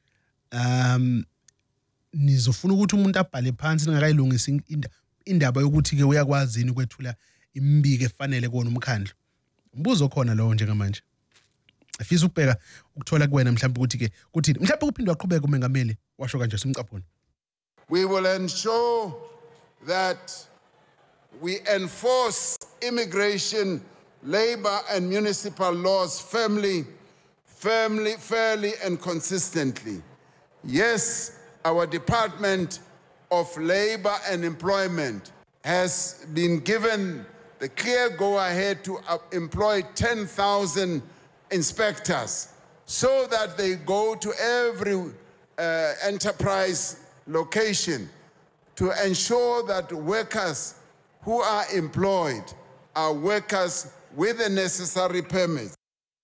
Um nizofuna ukuthi umuntu abhale phansi ningakayilungisa indaba yokuthi ke uyakwazini ukwethula imbiko efanele kuona umkhandlo. Umbuzo khona lowo njengamanje. Afisa ukubheka ukuthola kuwena mhlawumbe ukuthi ke kuthini mhlawumbe kuphindwa aqhubeka umengameli washo kanje simcaphuna. We will ensure that we enforce immigration, labor and municipal laws firmly, firmly, fairly and consistently. Yes, our Department of Labor and Employment has been given the clear go-ahead to uh, employ ten thousand inspectors so that they go to every uh, enterprise location to ensure that workers who are employed are workers with the necessary permits.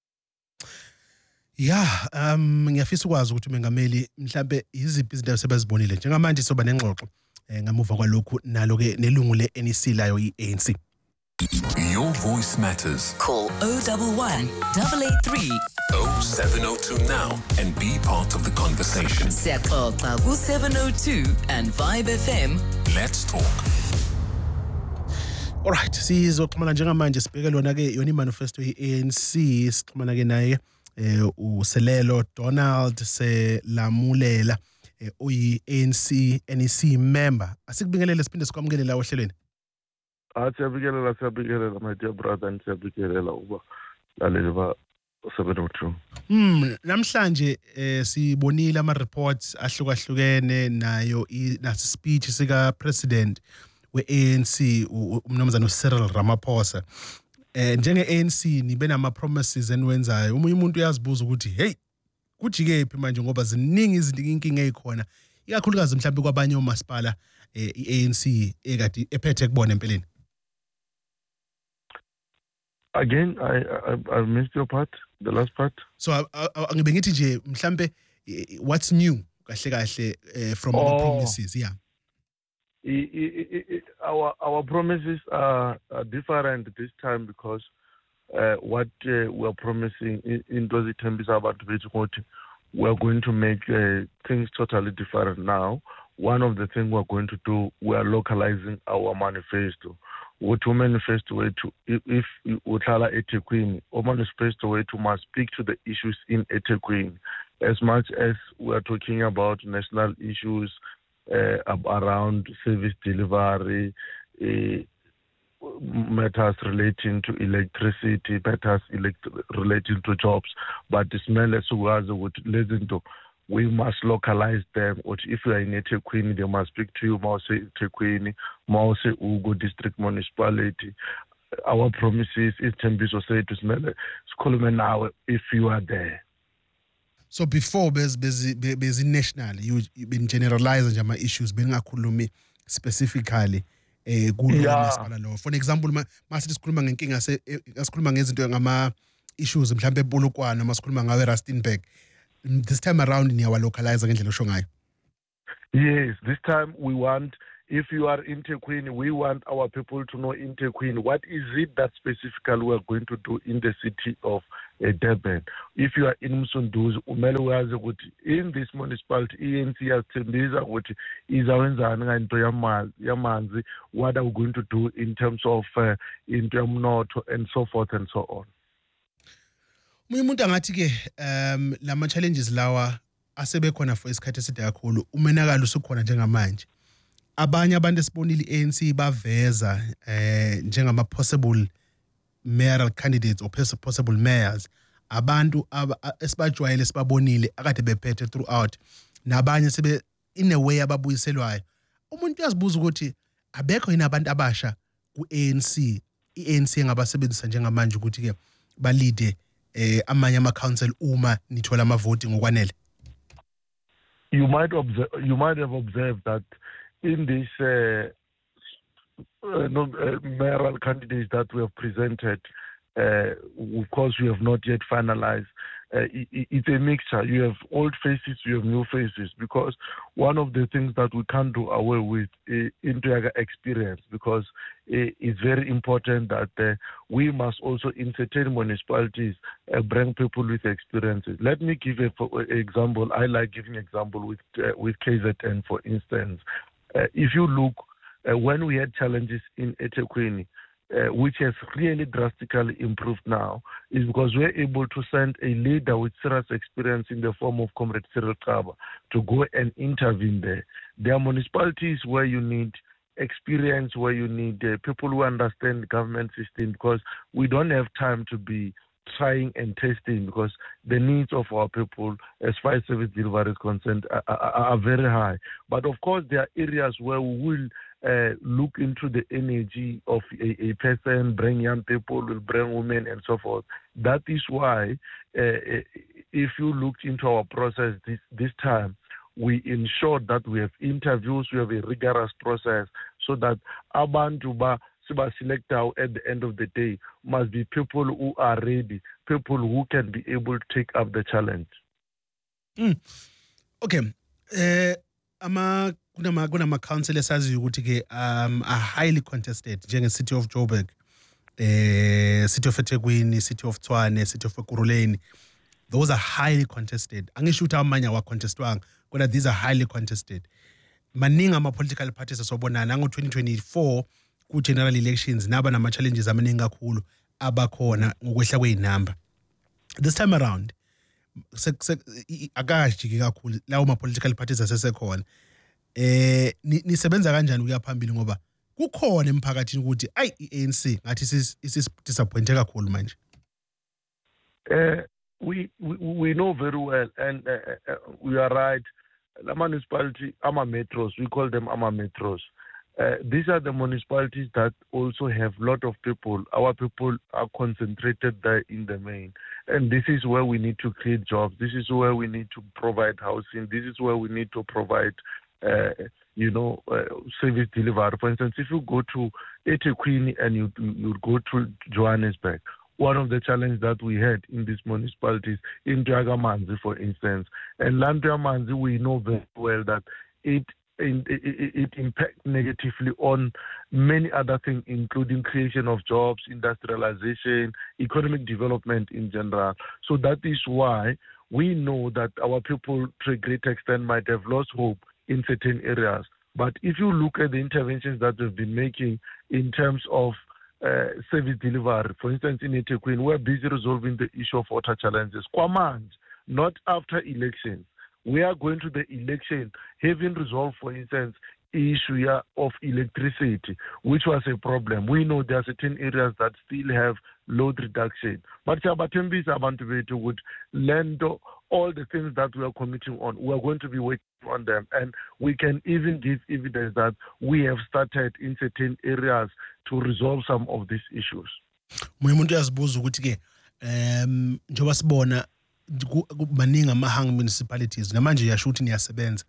Yeah, um ngiyafisa ukwazi ukuthi umengameli mhlambe iziphi izinto esebezibonile njengamanje soba nengxoxo ngamuva kwalokhu nalo ke nelungu le-N E C layo i-A N C. Your voice matters. Call oh one one, eight eight three, oh seven oh two now and be part of the conversation. Siyaxoxa ku seven oh two and Vibe F M. Let's talk. Alright, sizoxhumana njengamanje sibheke lona ke yona imanifesto ye-A N C sixhumana ke naye eh uSelelo Donald Selamulela eh uyi-A N C N E C member. Asikubingelele siphinde sikwamukele la ohlelweni. Asiyabikelela siyabikelela my dear brother and siyabikelela uba laleli ba seven oh two. Hmm, namhlanje eh sibonile ama reports ahlukahlukene nayo nasi speech sika president we-A N C umnumzana uCyril Ramaphosa. Eh njenge-A N C nibe nama promises eniwenzayo. Umunye umuntu uyazibuza ukuthi hey kujikephi manje ngoba ziningi izinto inkinga ezikhona. Ikakhulukazi mhlawumbe kwabanye omasipala eh i-A N C ekade ephethe kubona empeleni. Again, I, I I missed your part, the last part. So ngibe ngithi nje mhlambe what's new kahle kahle from oh. our promises, yeah. I, I, I, our our promises are, are different this time because uh, what uh, we are promising in those terms about we are going to make uh, things totally different now. One of the things we are going to do, we are localizing our manifesto. What to manifesto way to if uhlala eThekwini, or manifesto way to must speak to the issues in eThekwini, as much as we are talking about national issues uh, around service delivery, uh, matters relating to electricity, matters elect- relating to jobs, but this matters would listen to. We must localize them. Or if you are in eThekwini, they must speak to you. Mause eThekwini, Mause Ugo District Municipality. Our promises is Tembiso say to Smele, Skolman now if you are there. So before bez bez bez national, you you've been generalizing my issues, being akhulumi specifically eh kulo law. For example, mase sikhuluma ngenkinga se asikhuluma ngezinto ngama issues mhlambe eBolokwane, masikhuluma ngawe Rustenburg. This time around in our localizer ngendlela osho ngayo. Yes, this time we want, if you are in Tequini, we want our people to know in Tequini, what is it that specifically we are going to do in the city of uh, Durban. If you are in Msunduzi, umele wazi ukuthi in this municipality, E N C yathembiza ukuthi izawenzani ngento yamanzi, what are we going to do in terms of uh, into yomnotho and so forth and so on. Munye umuntu angathi ke um lama challenges lawa asebekhona for isikhathi eside kakhulu, umenakalo usukhona njengamanje. Abanye abantu esibonile i-A N C baveza eh njengama possible mayoral candidates or possible mayors, abantu esibajwayele sibabonile akade bephethe throughout, nabanye sebe in a way ababuyiselwayo. Umuntu uyazibuza ukuthi abekho yini abantu abasha ku-A N C, i-A N C engabasebenzisa njengamanje ukuthi ke balide eh amanye ama council uma nithola ama voting ngokwanele. You might observe, you might have observed that in this uh, uh, no, uh, mayoral candidates that we have presented, uh, of course we have not yet finalized. Uh, it, it's a mixture. You have old faces, you have new faces, because one of the things that we can't do away with is Integra experience, because it's very important that uh, we must also in certain municipalities uh, bring people with experiences. Let me give an example. I like giving example with uh, with K Z N, for instance. Uh, if you look, uh, when we had challenges in eThekwini, Uh, which has really drastically improved now, is because we're able to send a leader with serious experience in the form of Comrade Cyril Kaba to go and intervene there. There are municipalities where you need experience, where you need uh, people who understand the government system, because we don't have time to be trying and testing, because the needs of our people as far as service delivery is concerned are, are, are very high. But of course there are areas where we will uh, look into the energy of a, a person, bring young people, will bring women and so forth. That is why uh, if you looked into our process this, this time, we ensure that we have interviews, we have a rigorous process, so that abantu ba select out at the end of the day must be people who are ready, people who can be able to take up the challenge. Mm. Okay. Uh, ama kunama kunama council esaziyo ukuthi ke um are highly contested, njenge City of Joburg, eh City of eThekwini, City of Tshwane, City of Ekurhuleni. Those are highly contested. Angisho ukuthi amanye awa contestwanga, kodwa these are highly contested. Maningi ama political parties asobonana ngo twenty twenty-four ku general elections naba nama challenges amaningi kakhulu abakhona ngokwehla kweinamba. This time around akajiki kakhulu lawo ma political parties asesekhona. Eh nisebenza kanjani ukuya phambili ngoba kukhona emphakathini ukuthi ay i-A N C ngathi sis disappointed kakhulu manje? Eh we, we we know very well, and uh, uh, we are right. The municipality, ama metros, we call them ama metros. Uh, these are the municipalities that also have a lot of people. Our people are concentrated there in the main. And this is where we need to create jobs. This is where we need to provide housing. This is where we need to provide, uh, you know, uh, service delivery. For instance, if you go to eThekwini and you, you go to Johannesburg, one of the challenges that we had in these municipalities, in Dwagamanzi, for instance, and Landriamanzi, we know very well that it It, it, it impacts negatively on many other things, including creation of jobs, industrialization, economic development in general. So that is why we know that our people, to a great extent, might have lost hope in certain areas. But if you look at the interventions that we've been making in terms of uh, service delivery, for instance, in eThekwini, we're busy resolving the issue of water challenges. Kwamanje, not after elections. We are going to the election having resolved, for instance, issue of electricity, which was a problem. We know there are certain areas that still have load reduction. But Sabatembi would lend all the things that we are committing on. We are going to be working on them. And we can even give evidence that we have started in certain areas to resolve some of these issues. Mumuntu yazibuza ukuthi ke um njoba sibona maningi ama-hung municipalities namanje yasho ukuthi niyasebenza,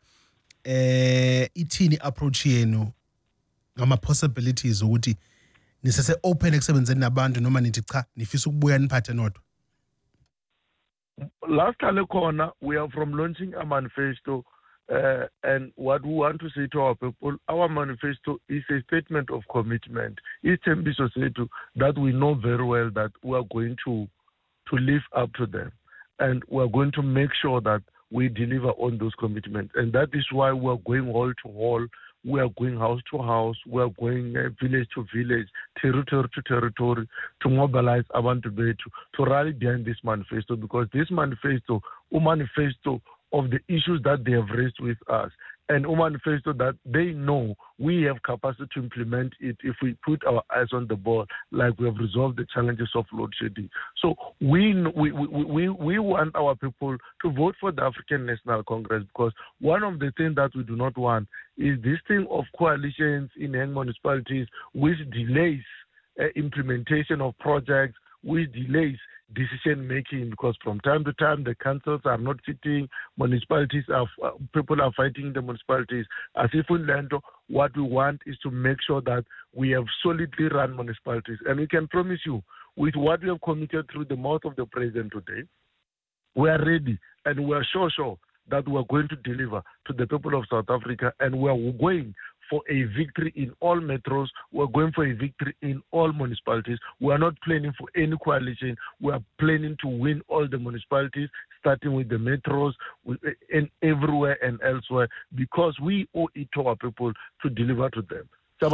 eh ithini approach yenu ngama possibilities ukuthi nisese open ekusebenzeni nabantu noma nithi cha nifisa ukubuya niphathe nodwa? Last time corner, we are from launching a manifesto Uh, and what we want to say to our people, our manifesto is a statement of commitment. It's ambitious that we know very well that we are going to, to live up to them. And we are going to make sure that we deliver on those commitments. And that is why we are going hall to hall, we are going house to house, we are going uh, village to village, territory to territory, to mobilize Abantu Bethu, to rally behind this manifesto, because this manifesto, a manifesto of the issues that they have raised with us, and a manifesto that they know we have capacity to implement it if we put our eyes on the ball, like we have resolved the challenges of load shedding. So we, we, we, we, we want our people to vote for the African National Congress, because one of the things that we do not want is this thing of coalitions in young municipalities which delays uh, implementation of projects, which delays decision making, because from time to time the councils are not sitting, municipalities are, uh, people are fighting in the municipalities. As if in Lando, what we want is to make sure that we have solidly run municipalities. And we can promise you, with what we have committed through the mouth of the president today, we are ready and we are sure, sure that we are going to deliver to the people of South Africa, and we are going for a victory in all metros. We're going for a victory in all municipalities. We are not planning for any coalition. We are planning to win all the municipalities, starting with the metros and everywhere and elsewhere, because we owe it to our people to deliver to them.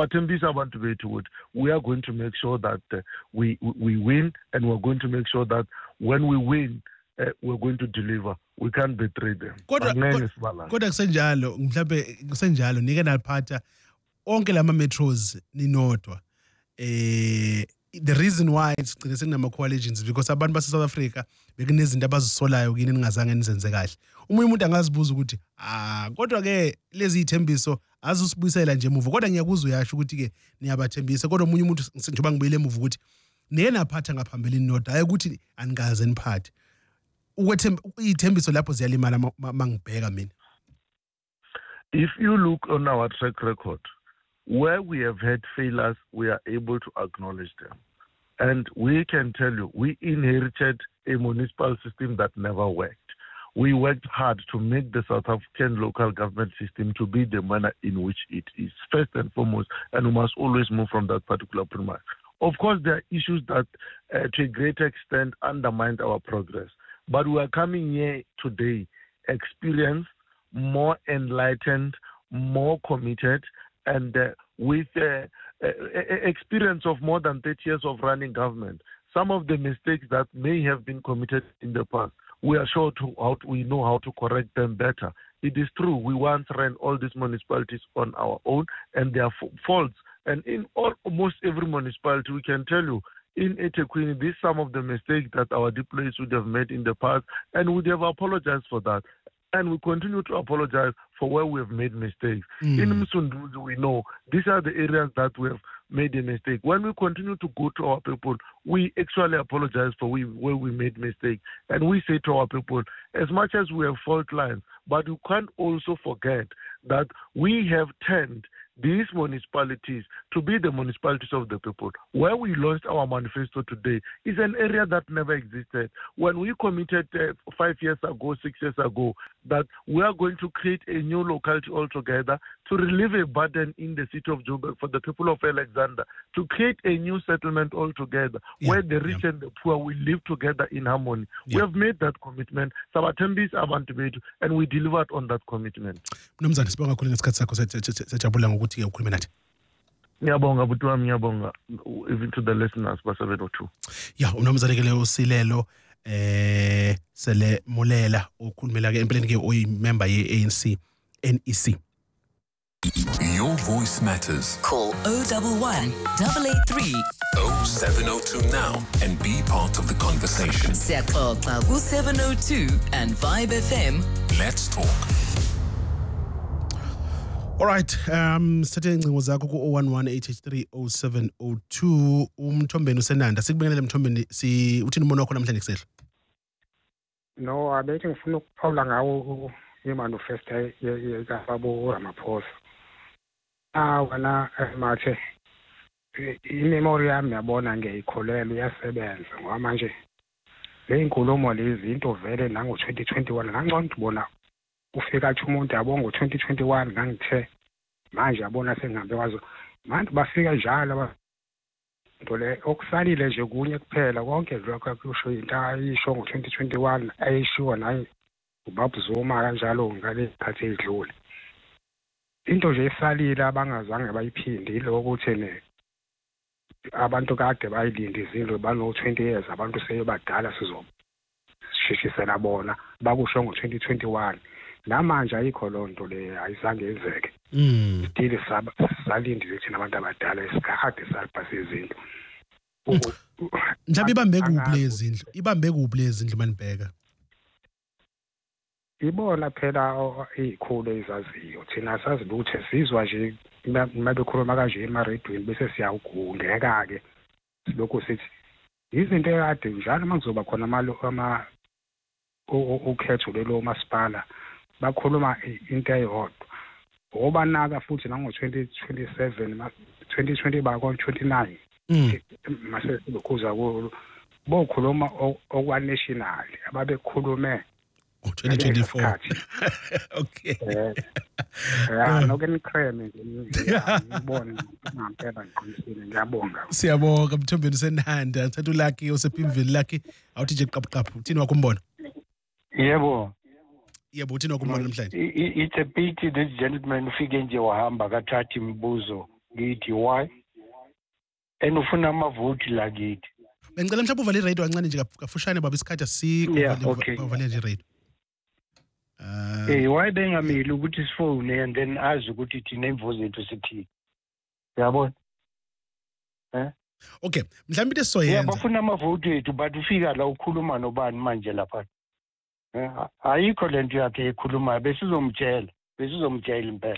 We are going to make sure that uh, we, we win, and we're going to make sure that when we win, uh, we're going to deliver. We can't betray them. Kodwa kodwa kusenjalo mhlawumbe kusenjalo nike naliphatha onke lama metros ninodwa. Eh the reason why sigcine sekunama coalitions is because abantu base South Africa bekunezinto abazisolayo kini ningazange nizenze kahle. Umunye umuntu angazibuza ukuthi ah kodwa ke lezi ithembiso azusibuyisela nje emuva, kodwa ngiyakuzwa uyasho ukuthi ke niyabathembisa, kodwa umunye umuntu njengoba ngibuyele emuva ukuthi niye naphatha ngaphambili nodwa hayi ukuthi anikaze niphathe. If you look on our track record, where we have had failures, we are able to acknowledge them. And we can tell you, we inherited a municipal system that never worked. We worked hard to make the South African local government system to be the manner in which it is, first and foremost, and we must always move from that particular premise. Of course, there are issues that, uh, to a great extent, undermine our progress. But we are coming here today experienced, more enlightened, more committed, and uh, with uh, uh, experience of more than thirty years of running government. Some of the mistakes that may have been committed in the past, we are sure to how to, we know how to correct them better. It is true, we once ran all these municipalities on our own, and there are faults. And in all, almost every municipality, we can tell you, in eThekwini, these are some of the mistakes that our deployees would have made in the past, and would have apologized for that. And we continue to apologize for where we have made mistakes. Mm. In Msunduzi, we know these are the areas that we have made a mistake. When we continue to go to our people, we actually apologize for we, where we made mistakes. And we say to our people, as much as we have fault lines, but you can't also forget that we have turned these municipalities to be the municipalities of the people. Where we launched our manifesto today is an area that never existed. When we committed uh, five years ago, six years ago, that we are going to create a new locality altogether to relieve a burden in the city of Joburg for the people of Alexander, to create a new settlement altogether, yeah, where the rich yeah. and the poor will live together in harmony. Yeah. We have made that commitment. Sabatembis Abantu Bethu, and we delivered on that commitment. Mnumzane sibonga kakhulu ngesikhathi sakho sejabula ngokuthi ke ukhulume nathi. Ngiyabonga buti wami, ngiyabonga even to the listeners basebenza two. Yeah, unomzane ke le usilelo eh sele molela ukhulumela ke empeleni ke oyi member ye A N C N E C. Your voice matters. Call zero one one, eight eight three, oh seven oh two now and be part of the conversation. Siyaxoxa ku seven oh two and Vibe F M. Let's talk. All right, um sithathe incingo zakho ku zero one one, eight eight three, oh seven oh two. Umthombeni usenanda sikubingelele Mthombeni, si uthini umono wakho namhlanje kusehla? No, abethi ngifuna ukuphawula ngawo imanifesto yekababo Ramaphosa. Ah wena mathe imemory yami yabona ngiyikholelwa iyasebenza ngoba manje le inkulumo lezi into vele nango twenty twenty-one ngangcono ukubona ufika athi umuntu yabo ngo twenty twenty-one ngangithe manje yabona sengihambe kwazo manje bafika njalo nto le okusalile nje kunye kuphela konke lokho akusho into ayisho ngo twenty twenty-one ayishiwo naye ubaba Zuma kanjalo ngale khathi edlule into nje esalile abangazange bayiphinde yilo ukuthi ne abantu kade bayilinde izindlu bano twenty years abantu seyebadala sizo shishisela bona bakusho ngo twenty twenty-one namanje ayikho lonto le ayizange yenzeke mm still saba salindile thina abantu abadala isikhathi salipha izindlu mhlawumbe ibambe kuphi lezi zindlu ibambe kuphi lezi zindlu manibheka ibona phela izikhulu ezaziyo thina sazi ukuthi sizwa nje mabekhuluma kanje emaredweni bese siyawugungeka ke silokho sithi izinto ekade njalo makuzoba khona amalo ama ukhetho lelo masipala bakhuluma into eyodwa ngoba naka futhi nango twenty twenty-seven twenty twenty ba ko twenty-nine mase lokhuza ko bokhuluma okwa national ababekhulume twenty twenty-four okay yeah no can creme ngibona ngempela ngiqinisile ngiyabonga siyabonga Mthombeni Senhanda thatha uLucky osepimvili Lucky awuthi nje qaphu uthini wakumbona yebo yebo uthini wakumbona namhlanje it's a pity this gentleman ufike nje wahamba kathathi imibuzo ngithi why and ufuna amavoti la kithi bengicela mhlawumbe uvale iradio kancane nje kafushane baba isikhathi asikho uvale nje iradio Uh, hey, why bengameli ukuthi sifone and then azi ukuthi thina imvuzo zethu sithi yabona eh okay mhlawumbe into soyenza yeah bafuna amavoti ethu but ufika la ukhuluma nobani manje lapha eh ayikho lento yakhe ekhuluma besizomtshela besizomtshela impela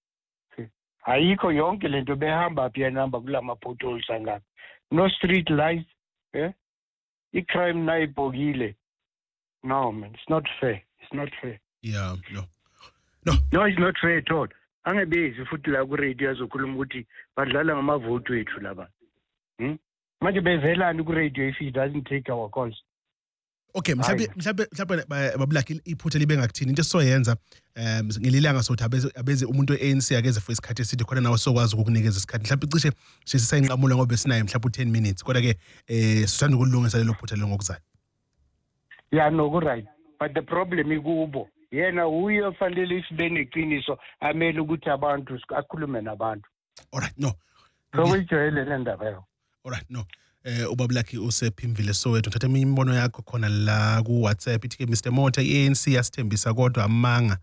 ayikho yonke lento behamba phi yanamba kulama potholes angaka no street lights eh I crime nayibhokile no man it's not fair it's not fair yeah no no no it's not fair at all angebezi futhi la ku radio azokhuluma ukuthi badlala ngamavoti wethu laba hm manje bevelani ku radio if he doesn't take our calls okay mhlawumbe mhlawumbe mhlawumbe babulaki iphutha libe ngakuthini into soyenza um ngelilanga sothi abeze abeze umuntu we-A N C akeze for isikhathi esithi khona nawe sokwazi ukukunikeza isikhathi mhlawumbe cishe sisisa inqamulo ngoba sinayo mhlawumbe ten minutes kodwa ke eh sithanda ukulungisa lelo phutha lengokuzayo yeah no ku right but the problem ikubo yena uye fanele isibe neqiniso amele ukuthi abantu akhulume nabantu alright no so uyijwayele lendaba yo alright no eh ubabulaki usephimvile Soweto thatha imbono yakho khona la ku WhatsApp ithi ke Mister Mota I-A N C yasithembisa kodwa amanga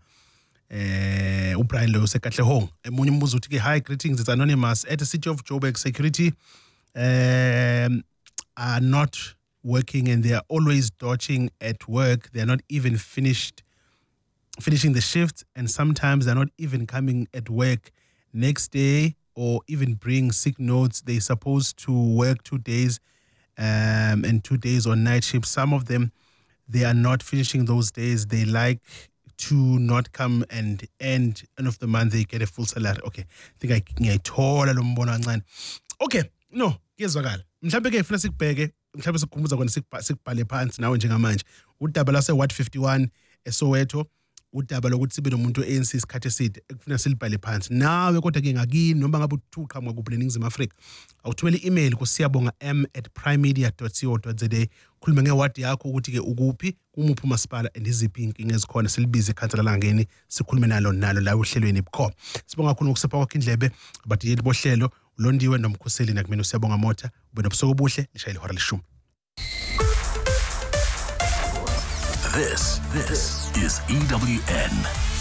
eh uBrian lo usekahle home emunye umbuzo uthi ke hi greetings it's anonymous at the city of Joburg security um are not working and they are always dodging at work. They are not even finished finishing the shift, and sometimes they're not even coming at work next day or even bring sick notes. They're supposed to work two days um, and two days on night shift. Some of them, they are not finishing those days. They like to not come and end end of the month. They get a full salary. Okay, I think I ngiyayithola lo mbono kancane. Okay, no, kuyezwakala. Mhlawumbe ke funa sikubheke mhlawumbe sikhumbuza kona sikubhale phansi nawe njengamanje udaba lase Ward fifty-one eSoweto udaba lokuthi sibe nomuntu we-A N C isikhathi eside ekufuna silibhale phansi nawe kodwa ke ngakini noma ngabe uthuqa kuphi eNingizimu Afrika awuthumela i-email ku siyabonga m at primemedia dot co dot za khuluma ngeward yakho ukuthi ke ukuphi kumuphi umasipala and iziphi inkinga ezikhona silibize ikhansela langeni sikhulume nalo nalo la uhlelweni bukhoma sibonga kakhulu ngokusepha kwakho indlebe abadiyeli bohlelo ulondiwe nomkhuseli nakumina Siyabonga Mota ube nobusuku obuhle lishayile ihora leshumi. This, this is E W N.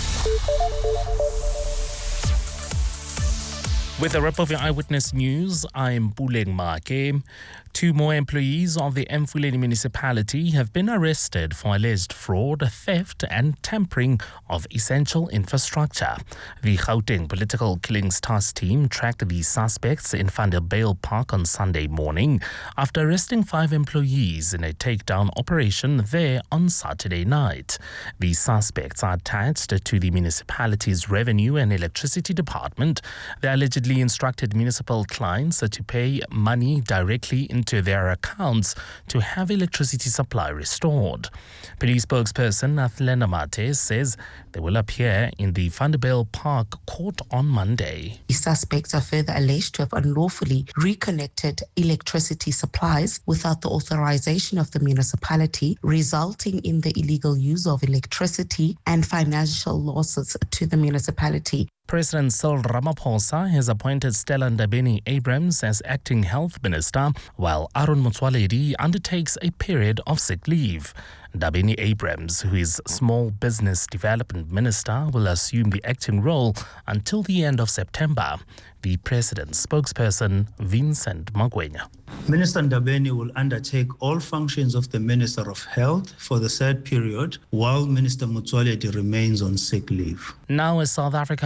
With a wrap of your Eyewitness News, I'm Puleng Make. Two more employees of the Emfuleni municipality have been arrested for alleged fraud, theft and tampering of essential infrastructure. The Gauteng Political Killings Task Team tracked the suspects in Vanderbijl Park on Sunday morning after arresting five employees in a takedown operation there on Saturday night. The suspects are attached to the municipality's Revenue and Electricity Department. They allegedly reportedly instructed municipal clients to pay money directly into their accounts to have electricity supply restored. Police spokesperson Athlena Mate says they will appear in the Vanderbilt Park court on Monday. The suspects are further alleged to have unlawfully reconnected electricity supplies without the authorization of the municipality, resulting in the illegal use of electricity and financial losses to the municipality. President Cyril Ramaphosa has appointed Stella Ndabeni-Abrahams as acting health minister, while Aaron Motsoaledi undertakes a period of sick leave. Ndabeni-Abrahams, who is small business development minister, will assume the acting role until the end of September. The president's spokesperson, Vincent Magwenya. Minister Ndabeni will undertake all functions of the Minister of Health for the said period, while Minister Motsoaledi remains on sick leave. Now, as South Africa